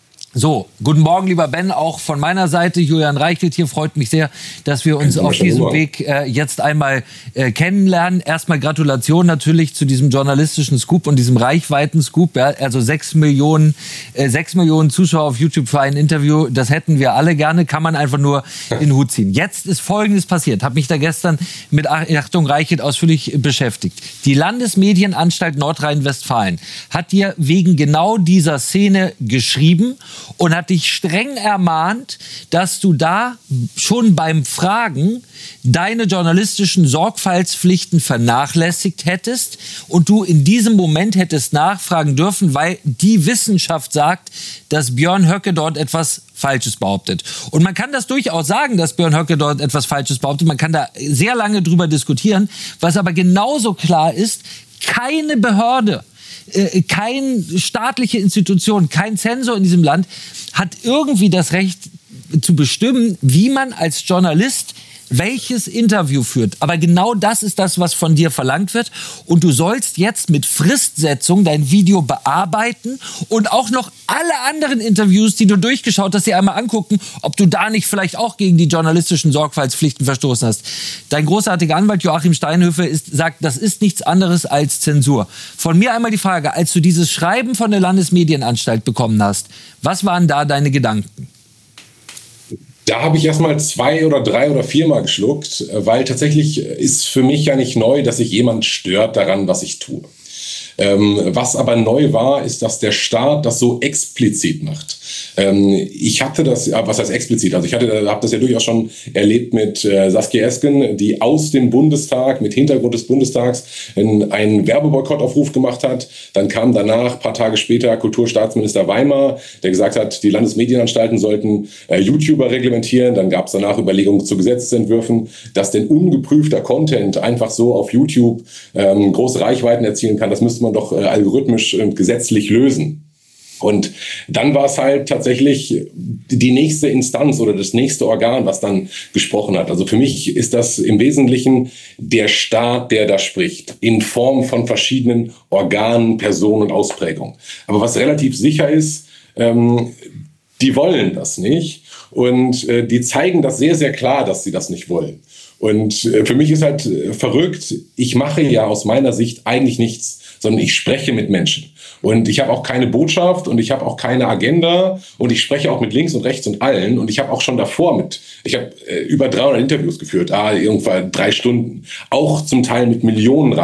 So, guten Morgen, lieber Ben, auch von meiner Seite. Julian Reichelt hier, freut mich sehr, dass wir uns auf diesem Weg äh, jetzt einmal äh, kennenlernen. Erstmal Gratulation natürlich zu diesem journalistischen Scoop und diesem Reichweiten-Scoop. Ja, also sechs Millionen, äh, sechs Millionen Zuschauer auf YouTube für ein Interview, das hätten wir alle gerne, kann man einfach nur in den Hut ziehen. Jetzt ist Folgendes passiert, habe mich da gestern mit Achtung Reichelt ausführlich beschäftigt. Die Landesmedienanstalt Nordrhein-Westfalen hat dir wegen genau dieser Szene geschrieben und hat dich streng ermahnt, dass du da schon beim Fragen deine journalistischen Sorgfaltspflichten vernachlässigt hättest und du in diesem Moment hättest nachfragen dürfen, weil die Wissenschaft sagt, dass Björn Höcke dort etwas Falsches behauptet. Und man kann das durchaus sagen, dass Björn Höcke dort etwas Falsches behauptet. Man kann da sehr lange drüber diskutieren. Was aber genauso klar ist, keine Behörde, Äh, keine staatliche Institution, kein Zensor in diesem Land hat irgendwie das Recht zu bestimmen, wie man als Journalist welches Interview führt. Aber genau das ist das, was von dir verlangt wird. Und du sollst jetzt mit Fristsetzung dein Video bearbeiten und auch noch alle anderen Interviews, die du durchgeschaut hast, dir einmal angucken, ob du da nicht vielleicht auch gegen die journalistischen Sorgfaltspflichten verstoßen hast. Dein großartiger Anwalt Joachim Steinhöfe ist, sagt, das ist nichts anderes als Zensur. Von mir einmal die Frage, als du dieses Schreiben von der Landesmedienanstalt bekommen hast, was waren da deine Gedanken? Da habe ich erstmal zwei oder drei oder viermal geschluckt, weil tatsächlich ist für mich ja nicht neu, dass sich jemand stört daran, was ich tue. Ähm, was aber neu war, ist, dass der Staat das so explizit macht. Ähm, ich hatte das, was heißt explizit? Also ich hatte, habe das ja durchaus schon erlebt mit äh, Saskia Esken, die aus dem Bundestag, mit Hintergrund des Bundestags, einen, einen Werbeboykottaufruf gemacht hat. Dann kam danach, ein paar Tage später, Kulturstaatsminister Weimar, der gesagt hat, die Landesmedienanstalten sollten äh, YouTuber reglementieren. Dann gab es danach Überlegungen zu Gesetzesentwürfen, dass denn ungeprüfter Content einfach so auf YouTube ähm, große Reichweiten erzielen kann. Das müsste man doch äh, algorithmisch und gesetzlich lösen. Und dann war es halt tatsächlich die nächste Instanz oder das nächste Organ, was dann gesprochen hat. Also für mich ist das im Wesentlichen der Staat, der da spricht, in Form von verschiedenen Organen, Personen und Ausprägungen. Aber was relativ sicher ist, ähm, die wollen das nicht. Und äh, die zeigen das sehr, sehr klar, dass sie das nicht wollen. Und äh, für mich ist halt äh, verrückt, ich mache ja aus meiner Sicht eigentlich nichts, sondern ich spreche mit Menschen. Und ich habe auch keine Botschaft und ich habe auch keine Agenda und ich spreche auch mit links und rechts und allen. Und ich habe auch schon davor mit, ich habe äh, über dreihundert Interviews geführt, ah, irgendwann drei Stunden, auch zum Teil mit Millionen